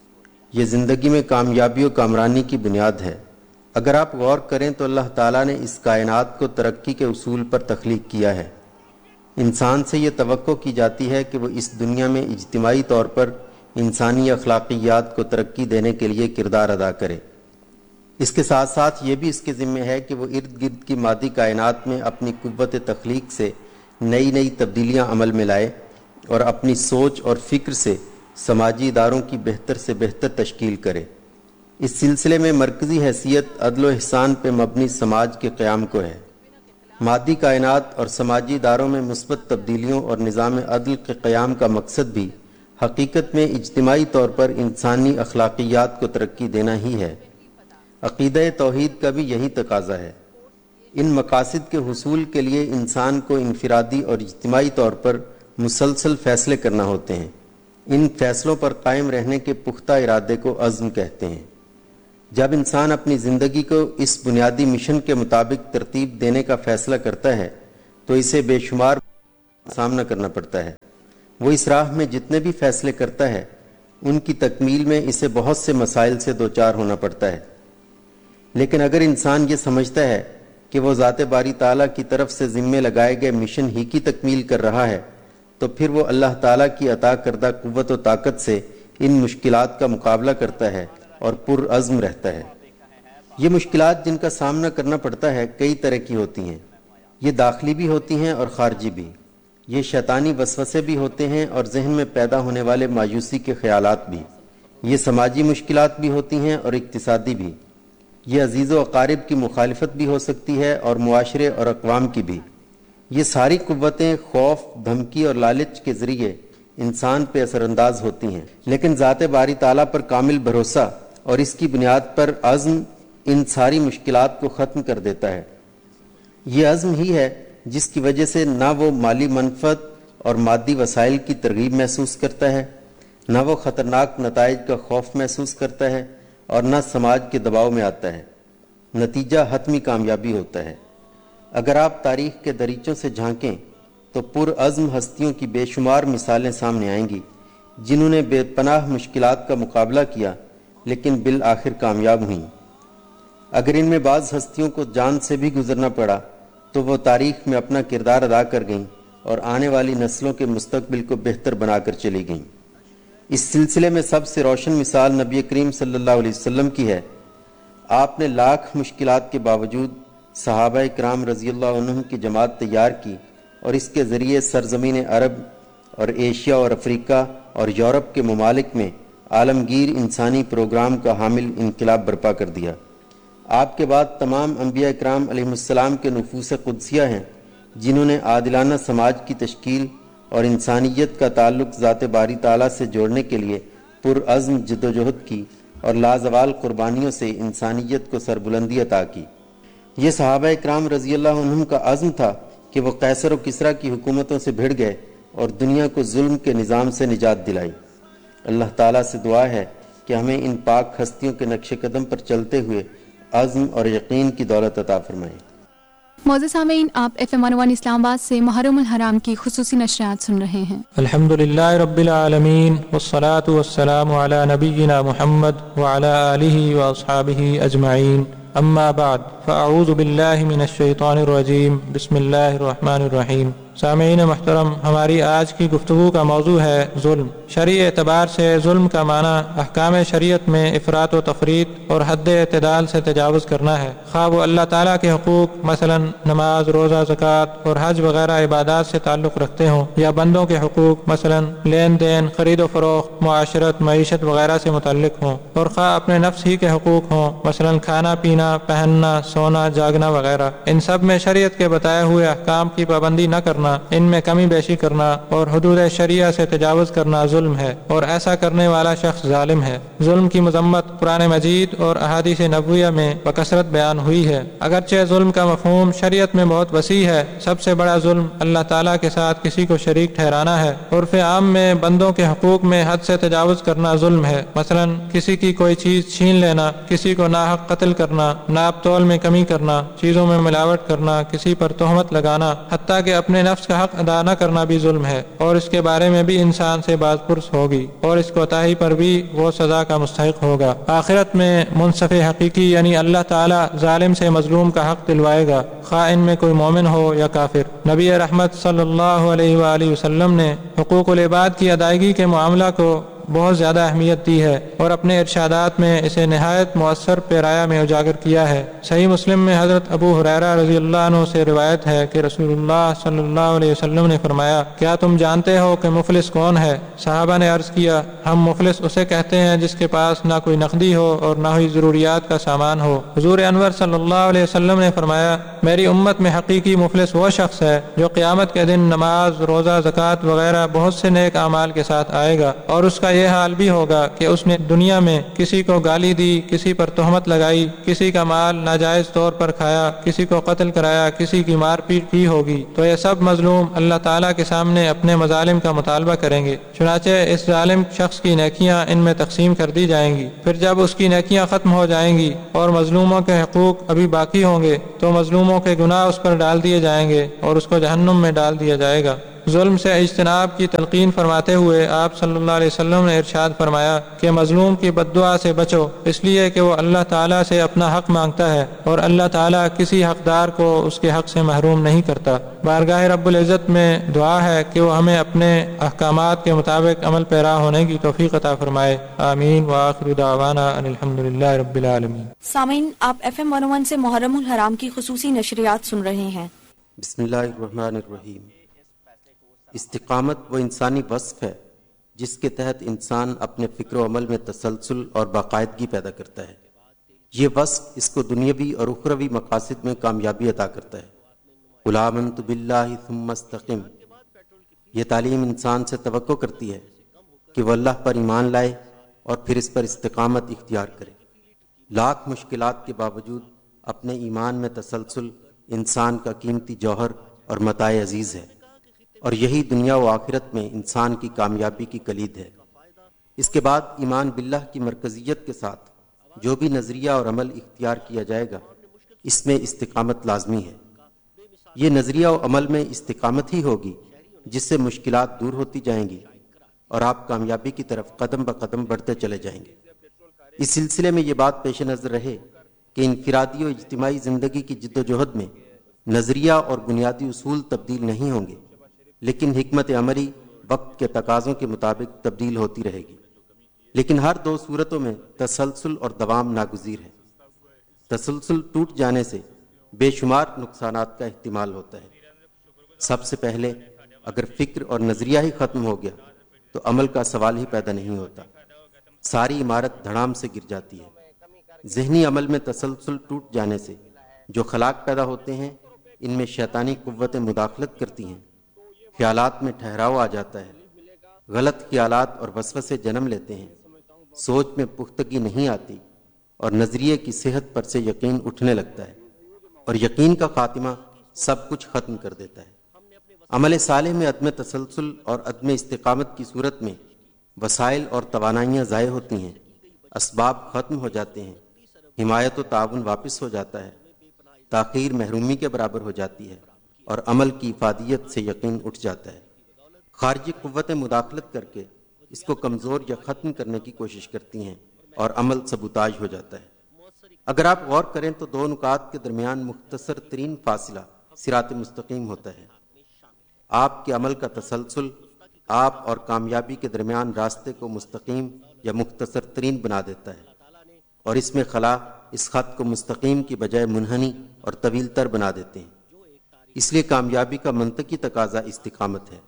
ये ज़िंदगी में कामयाबी और कामरानी की बुनियाद है। अगर आप गौर करें तो अल्लाह ताला ने इस कायनात को तरक्की के उसूल पर तख्लीक किया है। इंसान से ये तवक्को की जाती है कि वो इस दुनिया में इज्तिमाई तौर पर इंसानी अखलाकियात को तरक्की देने के लिए किरदार अदा करे। इसके साथ साथ ये भी इसके ज़िम्मे है कि वो इर्द गिर्द की मादी कायनात में अपनी कुव्वत तख्लीक से नई नई तब्दीलियाँ अमल में लाए और अपनी सोच और फ़िक्र से समाजी इदारों की बेहतर से बेहतर तश्कील करे। इस सिलसिले में मरकज़ी हैसियत अदल व इहसान पे मबनी समाज के क़याम को है। मादी कायनात और समाजी इदारों में मुस्बत तब्दीलियों और निज़ाम अदल के क़याम का मकसद भी हकीकत में इज्तिमाई तौर पर इंसानी अखलाकियात को तरक्की देना ही है। अक़ीदा तौहीद का भी यही तकाज़ा है। इन मकासद के हुसूल के लिए इंसान को इनफिरादी और इज्तिमाई तौर पर मुसलसल फ़ैसले करना होते हैं। इन फ़ैसलों पर कायम रहने के पुख्ता इरादे को अज़्म कहते हैं। जब इंसान अपनी ज़िंदगी को इस बुनियादी मिशन के मुताबिक तरतीब देने का फ़ैसला करता है तो इसे बेशुमार सामना करना पड़ता है। وہ اس راہ میں جتنے بھی فیصلے کرتا ہے ان کی تکمیل میں اسے بہت سے مسائل سے دوچار ہونا پڑتا ہے۔ لیکن اگر انسان یہ سمجھتا ہے کہ وہ ذات باری تعالیٰ کی طرف سے ذمے لگائے گئے مشن ہی کی تکمیل کر رہا ہے تو پھر وہ اللہ تعالیٰ کی عطا کردہ قوت و طاقت سے ان مشکلات کا مقابلہ کرتا ہے اور پرعزم رہتا ہے۔ یہ مشکلات جن کا سامنا کرنا پڑتا ہے کئی طرح کی ہوتی ہیں، یہ داخلی بھی ہوتی ہیں اور خارجی بھی، یہ شیطانی وسوسے بھی ہوتے ہیں اور ذہن میں پیدا ہونے والے مایوسی کے خیالات بھی، یہ سماجی مشکلات بھی ہوتی ہیں اور اقتصادی بھی، یہ عزیز و اقارب کی مخالفت بھی ہو سکتی ہے اور معاشرے اور اقوام کی بھی۔ یہ ساری قوتیں خوف، دھمکی اور لالچ کے ذریعے انسان پہ اثر انداز ہوتی ہیں، لیکن ذات باری تعالیٰ پر کامل بھروسہ اور اس کی بنیاد پر عزم ان ساری مشکلات کو ختم کر دیتا ہے۔ یہ عزم ہی ہے جس کی وجہ سے نہ وہ مالی منفعت اور مادی وسائل کی ترغیب محسوس کرتا ہے، نہ وہ خطرناک نتائج کا خوف محسوس کرتا ہے اور نہ سماج کے دباؤ میں آتا ہے۔ نتیجہ حتمی کامیابی ہوتا ہے۔ اگر آپ تاریخ کے دریچوں سے جھانکیں تو پرعزم ہستیوں کی بے شمار مثالیں سامنے آئیں گی جنہوں نے بے پناہ مشکلات کا مقابلہ کیا لیکن بالآخر کامیاب ہوئیں۔ اگر ان میں بعض ہستیوں کو جان سے بھی گزرنا پڑا تو وہ تاریخ میں اپنا کردار ادا کر گئیں اور آنے والی نسلوں کے مستقبل کو بہتر بنا کر چلی گئیں۔ اس سلسلے میں سب سے روشن مثال نبی کریم صلی اللہ علیہ وسلم کی ہے۔ آپ نے لاکھ مشکلات کے باوجود صحابہ کرام رضی اللہ عنہم کی جماعت تیار کی اور اس کے ذریعے سرزمین عرب اور ایشیا اور افریقہ اور یورپ کے ممالک میں عالمگیر انسانی پروگرام کا حامل انقلاب برپا کر دیا۔ آپ کے بعد تمام انبیاء کرام علیہ السلام کے نفوس قدسیہ ہیں جنہوں نے عادلانہ سماج کی تشکیل اور انسانیت کا تعلق ذات باری تعالیٰ سے جوڑنے کے لیے پرعزم جدوجہد کی اور لازوال قربانیوں سے انسانیت کو سربلندی عطا کی۔ یہ صحابہ کرام رضی اللہ عنہم کا عزم تھا کہ وہ قیصر و کسریٰ کی حکومتوں سے بھڑ گئے اور دنیا کو ظلم کے نظام سے نجات دلائی۔ اللہ تعالیٰ سے دعا ہے کہ ہمیں ان پاک ہستیوں کے نقش قدم پر چلتے ہوئے عزم اور یقین کی دولت عطا فرمائے۔ معزز سامعین، آپ FM 101 اسلام آباد سے محرم الحرام کی خصوصی نشریات سن رہے ہیں۔ الحمدللہ رب العالمین والصلاة والسلام علی نبینا محمد وعلی آلہ واصحابہ اجمعین، اما بعد فاعوذ باللہ من الشیطان الرجیم، بسم اللہ الرحمن الرحیم۔ سامعین محترم، ہماری آج کی گفتگو کا موضوع ہے ظلم۔ شرعی اعتبار سے ظلم کا معنی احکام شریعت میں افراط و تفریط اور حد اعتدال سے تجاوز کرنا ہے، خواہ وہ اللہ تعالیٰ کے حقوق مثلا نماز، روزہ، زکوٰۃ اور حج وغیرہ عبادات سے تعلق رکھتے ہوں، یا بندوں کے حقوق مثلا لین دین، خرید و فروخت، معاشرت، معیشت وغیرہ سے متعلق ہوں، اور خواہ اپنے نفس ہی کے حقوق ہوں مثلا کھانا پینا، پہننا، سونا، جاگنا وغیرہ۔ ان سب میں شریعت کے بتائے ہوئے احکام کی پابندی نہ کرنا، ان میں کمی بیشی کرنا اور حدود شریعہ سے تجاوز کرنا ظلم ہے، اور ایسا کرنے والا شخص ظالم ہے۔ ظلم کی مذمت قرآن مجید اور احادیث نبویہ میں بکثرت بیان ہوئی ہے۔ اگرچہ ظلم کا مفہوم شریعت میں بہت وسیع ہے، سب سے بڑا ظلم اللہ تعالیٰ کے ساتھ کسی کو شریک ٹھہرانا ہے۔ عرف عام میں بندوں کے حقوق میں حد سے تجاوز کرنا ظلم ہے، مثلا کسی کی کوئی چیز چھین لینا، کسی کو ناحق قتل کرنا، ناپ تول میں کمی کرنا، چیزوں میں ملاوٹ کرنا، کسی پر تہمت لگانا، حتیٰ کہ اپنے نفس کا حق ادا نہ کرنا بھی ظلم ہے، اور اس کے بارے میں بھی انسان سے باز پرس ہوگی، اور اس کوتاہی پر بھی وہ سزا کا مستحق ہوگا۔ آخرت میں منصف حقیقی یعنی اللہ تعالیٰ ظالم سے مظلوم کا حق دلوائے گا، خواہ ان میں کوئی مومن ہو یا کافر۔ نبی رحمت صلی اللہ علیہ وآلہ وسلم نے حقوق العباد کی ادائیگی کے معاملہ کو بہت زیادہ اہمیت دی ہے اور اپنے ارشادات میں اسے نہایت مؤثر پیرایا میں اجاگر کیا ہے۔ صحیح مسلم میں حضرت ابو ہریرہ رضی اللہ عنہ سے روایت ہے کہ رسول اللہ صلی اللہ علیہ وسلم نے فرمایا، کیا تم جانتے ہو کہ مفلس کون ہے؟ صحابہ نے عرض کیا، ہم مفلس اسے کہتے ہیں جس کے پاس نہ کوئی نقدی ہو اور نہ ہی ضروریات کا سامان ہو۔ حضور انور صلی اللہ علیہ وسلم نے فرمایا، میری امت میں حقیقی مفلس وہ شخص ہے جو قیامت کے دن نماز، روزہ، زکوٰۃ وغیرہ بہت سے نیک اعمال کے ساتھ آئے گا، اور اس کا یہ حال بھی ہوگا کہ اس نے دنیا میں کسی کو گالی دی، کسی پر تہمت لگائی، کسی کا مال ناجائز طور پر کھایا، کسی کو قتل کرایا، کسی کی مار پیٹ کی ہوگی، تو یہ سب مظلوم اللہ تعالیٰ کے سامنے اپنے مظالم کا مطالبہ کریں گے۔ چنانچہ اس ظالم شخص کی نیکیاں ان میں تقسیم کر دی جائیں گی، پھر جب اس کی نیکیاں ختم ہو جائیں گی اور مظلوموں کے حقوق ابھی باقی ہوں گے تو مظلوموں کے گناہ اس پر ڈال دیے جائیں گے اور اس کو جہنم میں ڈال دیا جائے گا۔ ظلم سے اجتناب کی تلقین فرماتے ہوئے آپ صلی اللہ علیہ وسلم نے ارشاد فرمایا کہ مظلوم کی بد دعا سے بچو، اس لیے کہ وہ اللہ تعالیٰ سے اپنا حق مانگتا ہے اور اللہ تعالیٰ کسی حقدار کو اس کے حق سے محروم نہیں کرتا۔ بارگاہ رب العزت میں دعا ہے کہ وہ ہمیں اپنے احکامات کے مطابق عمل پیرا ہونے کی توفیق عطا فرمائے، آمین۔ وآخر دعوانا ان الحمدللہ رب العالمین۔ سامعین، آپ FM 101 سے محرم الحرام کی خصوصی نشریات سن رہے ہیں۔ بسم اللہ الرحمن الرحیم۔ استقامت وہ انسانی وصف ہے جس کے تحت انسان اپنے فکر و عمل میں تسلسل اور باقاعدگی پیدا کرتا ہے۔ یہ وصف اس کو دنیاوی اور اخروی مقاصد میں کامیابی عطا کرتا ہے۔ قل آمنت باللہ ثم استقم۔ یہ تعلیم انسان سے توقع کرتی ہے کہ وہ اللہ پر ایمان لائے اور پھر اس پر استقامت اختیار کرے۔ لاکھ مشکلات کے باوجود اپنے ایمان میں تسلسل انسان کا قیمتی جوہر اور متاع عزیز ہے، اور یہی دنیا و آخرت میں انسان کی کامیابی کی کلید ہے۔ اس کے بعد ایمان باللہ کی مرکزیت کے ساتھ جو بھی نظریہ اور عمل اختیار کیا جائے گا، اس میں استقامت لازمی ہے۔ یہ نظریہ و عمل میں استقامت ہی ہوگی جس سے مشکلات دور ہوتی جائیں گی اور آپ کامیابی کی طرف قدم بقدم بڑھتے چلے جائیں گے۔ اس سلسلے میں یہ بات پیش نظر رہے کہ انفرادی و اجتماعی زندگی کی جد و جہد میں نظریہ اور بنیادی اصول تبدیل نہیں ہوں گے، لیکن حکمت عملی وقت کے تقاضوں کے مطابق تبدیل ہوتی رہے گی۔ لیکن ہر دو صورتوں میں تسلسل اور دوام ناگزیر ہے۔ تسلسل ٹوٹ جانے سے بے شمار نقصانات کا احتمال ہوتا ہے۔ سب سے پہلے اگر فکر اور نظریہ ہی ختم ہو گیا تو عمل کا سوال ہی پیدا نہیں ہوتا، ساری عمارت دھڑام سے گر جاتی ہے۔ ذہنی عمل میں تسلسل ٹوٹ جانے سے جو خلاق پیدا ہوتے ہیں، ان میں شیطانی قوتیں مداخلت کرتی ہیں، خیالات میں ٹھہراؤ آ جاتا ہے، غلط خیالات اور وسوسے جنم لیتے ہیں، سوچ میں پختگی نہیں آتی اور نظریے کی صحت پر سے یقین اٹھنے لگتا ہے، اور یقین کا خاتمہ سب کچھ ختم کر دیتا ہے۔ عمل صالح میں عدم تسلسل اور عدم استقامت کی صورت میں وسائل اور توانائیاں ضائع ہوتی ہیں، اسباب ختم ہو جاتے ہیں، حمایت و تعاون واپس ہو جاتا ہے، تاخیر محرومی کے برابر ہو جاتی ہے، اور عمل کی افادیت سے یقین اٹھ جاتا ہے۔ خارجی قوتیں مداخلت کر کے اس کو کمزور یا ختم کرنے کی کوشش کرتی ہیں اور عمل سبوتاژ ہو جاتا ہے۔ اگر آپ غور کریں تو دو نکات کے درمیان مختصر ترین فاصلہ صراط مستقیم ہوتا ہے۔ آپ کے عمل کا تسلسل آپ اور کامیابی کے درمیان راستے کو مستقیم یا مختصر ترین بنا دیتا ہے، اور اس میں خلا اس خط کو مستقیم کی بجائے منحنی اور طویل تر بنا دیتے ہیں۔ اس لیے کامیابی کا منطقی تقاضا استقامت ہے۔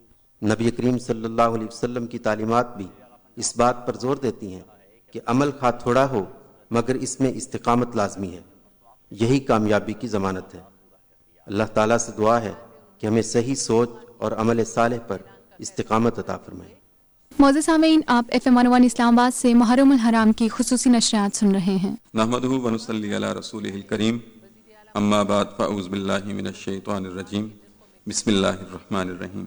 نبی کریم صلی اللہ علیہ وسلم کی تعلیمات بھی اس بات پر زور دیتی ہیں کہ عمل خواہ تھوڑا ہو مگر اس میں استقامت لازمی ہے، یہی کامیابی کی ضمانت ہے۔ اللہ تعالیٰ سے دعا ہے کہ ہمیں صحیح سوچ اور عمل صالح پر استقامت عطا فرمائے۔ معزز سامعین، آپ FM 101 اسلام آباد سے محرم الحرام کی خصوصی نشریات سن رہے ہیں۔ نحمدہ و نصلی علی رسولہ الکریم، اما بعد فاعوذ باللہ من الشیطان الرجیم، بسم اللہ الرحمن الرحیم۔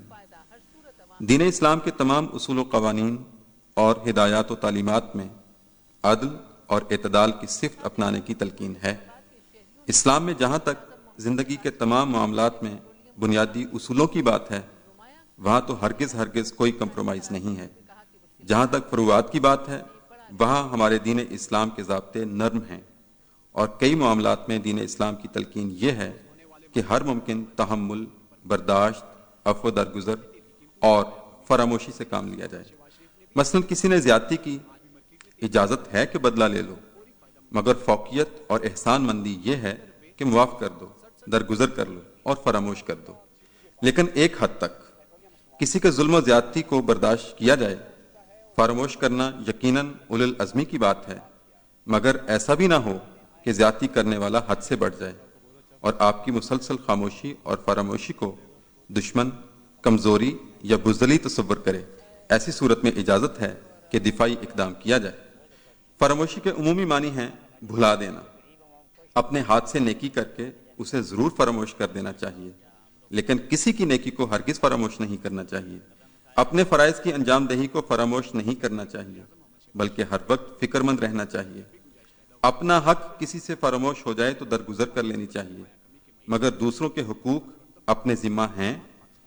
دین اسلام کے تمام اصول و قوانین اور ہدایات و تعلیمات میں عدل اور اعتدال کی صفت اپنانے کی تلقین ہے۔ اسلام میں جہاں تک زندگی کے تمام معاملات میں بنیادی اصولوں کی بات ہے، وہاں تو ہرگز کوئی کمپرومائز نہیں ہے۔ جہاں تک فروعات کی بات ہے، وہاں ہمارے دین اسلام کے ضابطے نرم ہیں، اور کئی معاملات میں دین اسلام کی تلقین یہ ہے کہ ہر ممکن تحمل، برداشت، عفو درگزر اور فراموشی سے کام لیا جائے۔ مثلا کسی نے زیادتی کی، اجازت ہے کہ بدلہ لے لو، مگر فوقیت اور احسان مندی یہ ہے کہ معاف کر دو، درگزر کر لو اور فراموش کر دو۔ لیکن ایک حد تک کسی کے ظلم و زیادتی کو برداشت کیا جائے، فراموش کرنا یقیناً اولو العزمی کی بات ہے، مگر ایسا بھی نہ ہو کہ زیادتی کرنے والا حد سے بڑھ جائے اور آپ کی مسلسل خاموشی اور فراموشی کو دشمن، کمزوری یا بزدلی تصور کرے۔ ایسی صورت میں اجازت ہے کہ دفاعی اقدام کیا جائے۔ فراموشی کے عمومی معنی ہیں بھلا دینا۔ اپنے ہاتھ سے نیکی کر کے اسے ضرور فراموش کر دینا چاہیے، لیکن کسی کی نیکی کو ہرگز فراموش نہیں کرنا چاہیے۔ اپنے فرائض کی انجام دہی کو فراموش نہیں کرنا چاہیے، بلکہ ہر وقت فکر مند رہنا چاہیے۔ اپنا حق کسی سے فراموش ہو جائے تو درگزر کر لینی چاہیے، مگر دوسروں کے حقوق اپنے ذمہ ہیں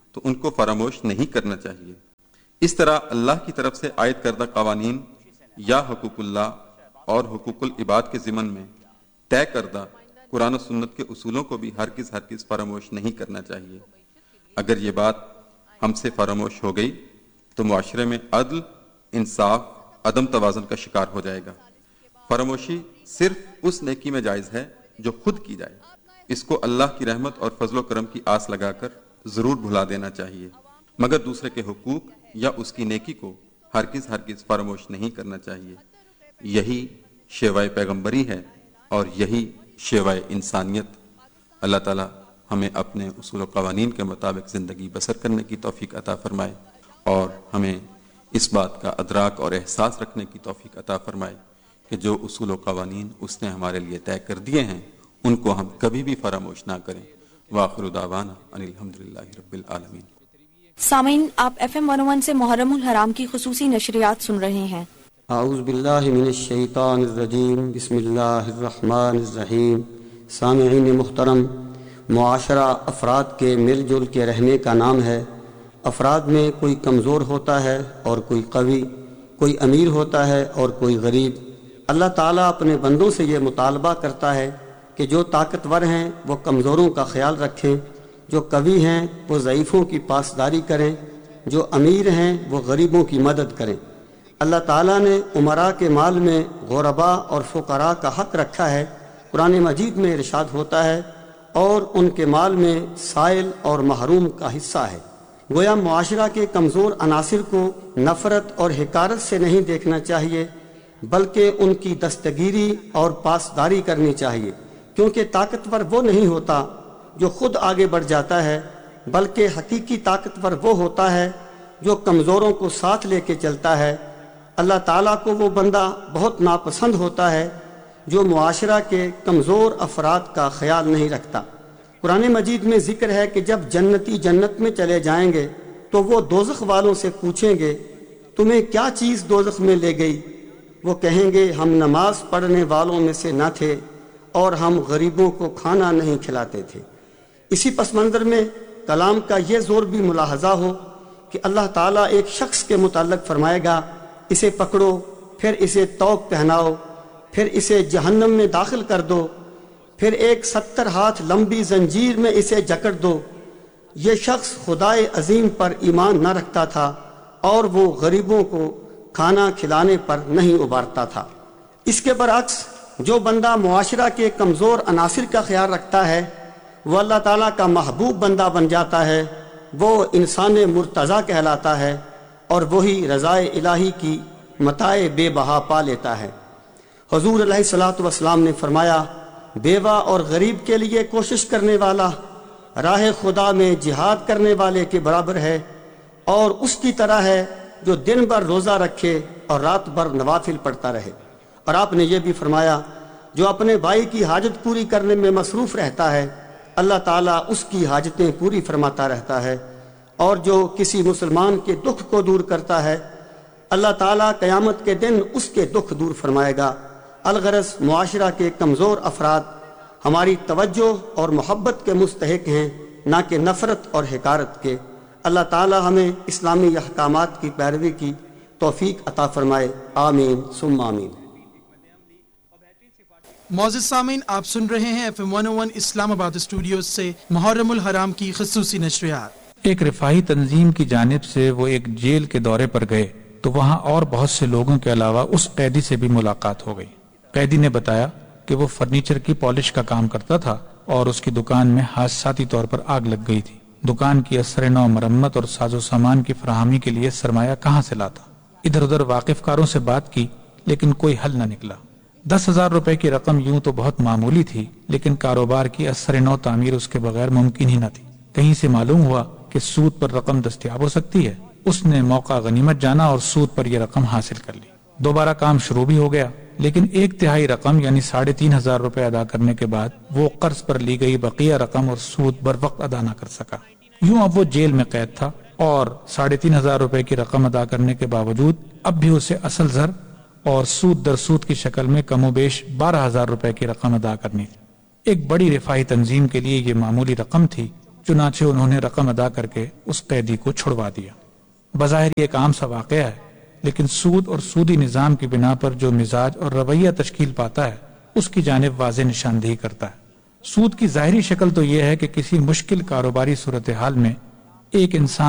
تو ان کو فراموش نہیں کرنا چاہیے۔ اس طرح اللہ کی طرف سے عائد کردہ قوانین یا حقوق اللہ اور حقوق العباد کے ضمن میں طے کردہ قرآن و سنت کے اصولوں کو بھی ہرگز فراموش نہیں کرنا چاہیے۔ اگر یہ بات ہم سے فراموش ہو گئی تو معاشرے میں عدل، انصاف، عدم توازن کا شکار ہو جائے گا۔ فراموشی صرف اس نیکی میں جائز ہے جو خود کی جائے، اس کو اللہ کی رحمت اور فضل و کرم کی آس لگا کر ضرور بھلا دینا چاہیے، مگر دوسرے کے حقوق یا اس کی نیکی کو ہرگز فراموش نہیں کرنا چاہیے۔ یہی شیوائے پیغمبری ہے اور یہی شیوائے انسانیت۔ اللہ تعالی ہمیں اپنے اصول و قوانین کے مطابق زندگی بسر کرنے کی توفیق عطا فرمائے اور ہمیں اس بات کا ادراک اور احساس رکھنے کی توفیق عطا فرمائے کہ جو اصول و قوانین اس نے ہمارے لیے طے کر دیے ہیں ان کو ہم کبھی بھی فراموش نہ کریں۔ وآخر دعوانا ان الحمدللہ رب العالمین۔ سامعین، آپ FM 101 سے محرم الحرام کی خصوصی نشریات سن رہے ہیں۔ اعوذ باللہ من الشیطان الرجیم، بسم اللہ الرحمن الرحیم۔ سامعین محترم، معاشرہ افراد کے مل جل کے رہنے کا نام ہے۔ افراد میں کوئی کمزور ہوتا ہے اور کوئی قوی، کوئی امیر ہوتا ہے اور کوئی غریب۔ اللہ تعالیٰ اپنے بندوں سے یہ مطالبہ کرتا ہے کہ جو طاقتور ہیں وہ کمزوروں کا خیال رکھیں، جو قوی ہیں وہ ضعیفوں کی پاسداری کریں، جو امیر ہیں وہ غریبوں کی مدد کریں۔ اللہ تعالیٰ نے امراء کے مال میں غرباء اور فقراء کا حق رکھا ہے۔ قرآن مجید میں ارشاد ہوتا ہے اور ان کے مال میں سائل اور محروم کا حصہ ہے۔ گویا معاشرہ کے کمزور عناصر کو نفرت اور حقارت سے نہیں دیکھنا چاہیے بلکہ ان کی دستگیری اور پاسداری کرنی چاہیے، کیونکہ طاقتور وہ نہیں ہوتا جو خود آگے بڑھ جاتا ہے، بلکہ حقیقی طاقتور وہ ہوتا ہے جو کمزوروں کو ساتھ لے کے چلتا ہے۔ اللہ تعالیٰ کو وہ بندہ بہت ناپسند ہوتا ہے جو معاشرہ کے کمزور افراد کا خیال نہیں رکھتا۔ قرآن مجید میں ذکر ہے کہ جب جنتی جنت میں چلے جائیں گے تو وہ دوزخ والوں سے پوچھیں گے تمہیں کیا چیز دوزخ میں لے گئی؟ وہ کہیں گے ہم نماز پڑھنے والوں میں سے نہ تھے اور ہم غریبوں کو کھانا نہیں کھلاتے تھے۔ اسی پس منظر میں کلام کا یہ زور بھی ملاحظہ ہو کہ اللہ تعالیٰ ایک شخص کے متعلق فرمائے گا اسے پکڑو، پھر اسے توق پہناؤ، پھر اسے جہنم میں داخل کر دو، پھر ایک 70 ہاتھ لمبی زنجیر میں اسے جکڑ دو۔ یہ شخص خدائے عظیم پر ایمان نہ رکھتا تھا اور وہ غریبوں کو کھانا کھلانے پر نہیں ابھارتا تھا۔ اس کے برعکس جو بندہ معاشرہ کے کمزور عناصر کا خیال رکھتا ہے وہ اللہ تعالیٰ کا محبوب بندہ بن جاتا ہے، وہ انسان مرتضیٰ کہلاتا ہے اور وہی رضائے الہی کی متاع بے بہا پا لیتا ہے۔ حضور علیہ الصلوۃ والسلام نے فرمایا بیوہ اور غریب کے لیے کوشش کرنے والا راہ خدا میں جہاد کرنے والے کے برابر ہے اور اس کی طرح ہے جو دن بھر روزہ رکھے اور رات بھر نوافل پڑھتا رہے۔ اور آپ نے یہ بھی فرمایا جو اپنے بھائی کی حاجت پوری کرنے میں مصروف رہتا ہے اللہ تعالیٰ اس کی حاجتیں پوری فرماتا رہتا ہے، اور جو کسی مسلمان کے دکھ کو دور کرتا ہے اللہ تعالیٰ قیامت کے دن اس کے دکھ دور فرمائے گا۔ الغرض معاشرہ کے کمزور افراد ہماری توجہ اور محبت کے مستحق ہیں، نہ کہ نفرت اور حقارت کے۔ اللہ تعالیٰ ہمیں اسلامی احکامات کی پیروی کی توفیق عطا فرمائے، آمین ثم آمین۔ معزز سامعین، آپ سن رہے ہیں FM 101 اسلام آباد اسٹوڈیوز سے محرم الحرام کی خصوصی نشریات۔ ایک رفاہی تنظیم کی جانب سے وہ ایک جیل کے دورے پر گئے تو وہاں اور بہت سے لوگوں کے علاوہ اس قیدی سے بھی ملاقات ہو گئی۔ قیدی نے بتایا کہ وہ فرنیچر کی پالش کا کام کرتا تھا اور اس کی دکان میں حادثاتی طور پر آگ لگ گئی تھی۔ دکان کی اثر نو مرمت اور ساز و سامان کی فراہمی کے لیے سرمایہ کہاں سے لاتا؟ ادھر ادھر واقف کاروں سے بات کی لیکن کوئی حل نہ نکلا۔ 10,000 روپے کی رقم یوں تو بہت معمولی تھی لیکن کاروبار کی اثر نو تعمیر اس کے بغیر ممکن ہی نہ تھی۔ کہیں سے معلوم ہوا کہ سود پر رقم دستیاب ہو سکتی ہے۔ اس نے موقع غنیمت جانا اور سود پر یہ رقم حاصل کر لی۔ دوبارہ کام شروع بھی ہو گیا لیکن 1/3 رقم یعنی 3,500 روپے ادا کرنے کے بعد وہ قرض پر لی گئی بقیہ رقم اور سود بر وقت ادا نہ کر سکا۔ یوں اب وہ جیل میں قید تھا اور 3,500 روپے کی رقم ادا کرنے کے باوجود اب بھی اسے اصل زر اور سود در سود کی شکل میں کم و بیش 12,000 روپے کی رقم ادا کرنی تھی۔ ایک بڑی رفاہی تنظیم کے لیے یہ معمولی رقم تھی چنانچہ انہوں نے رقم ادا کر کے اس قیدی کو چھڑوا دیا۔ بظاہر یہ ایک عام سا واقعہ ہے، لیکن سود اور سودی نظام کی بنا پر جو مزاج اور رویہ تشکیل پاتا ہے اس کی جانب واضح نشاندہی کرتا ہے۔ سود کی ظاہری شکل تو یہ ہے کہ کسی مشکل کاروباری صورتحال میں ایک انسان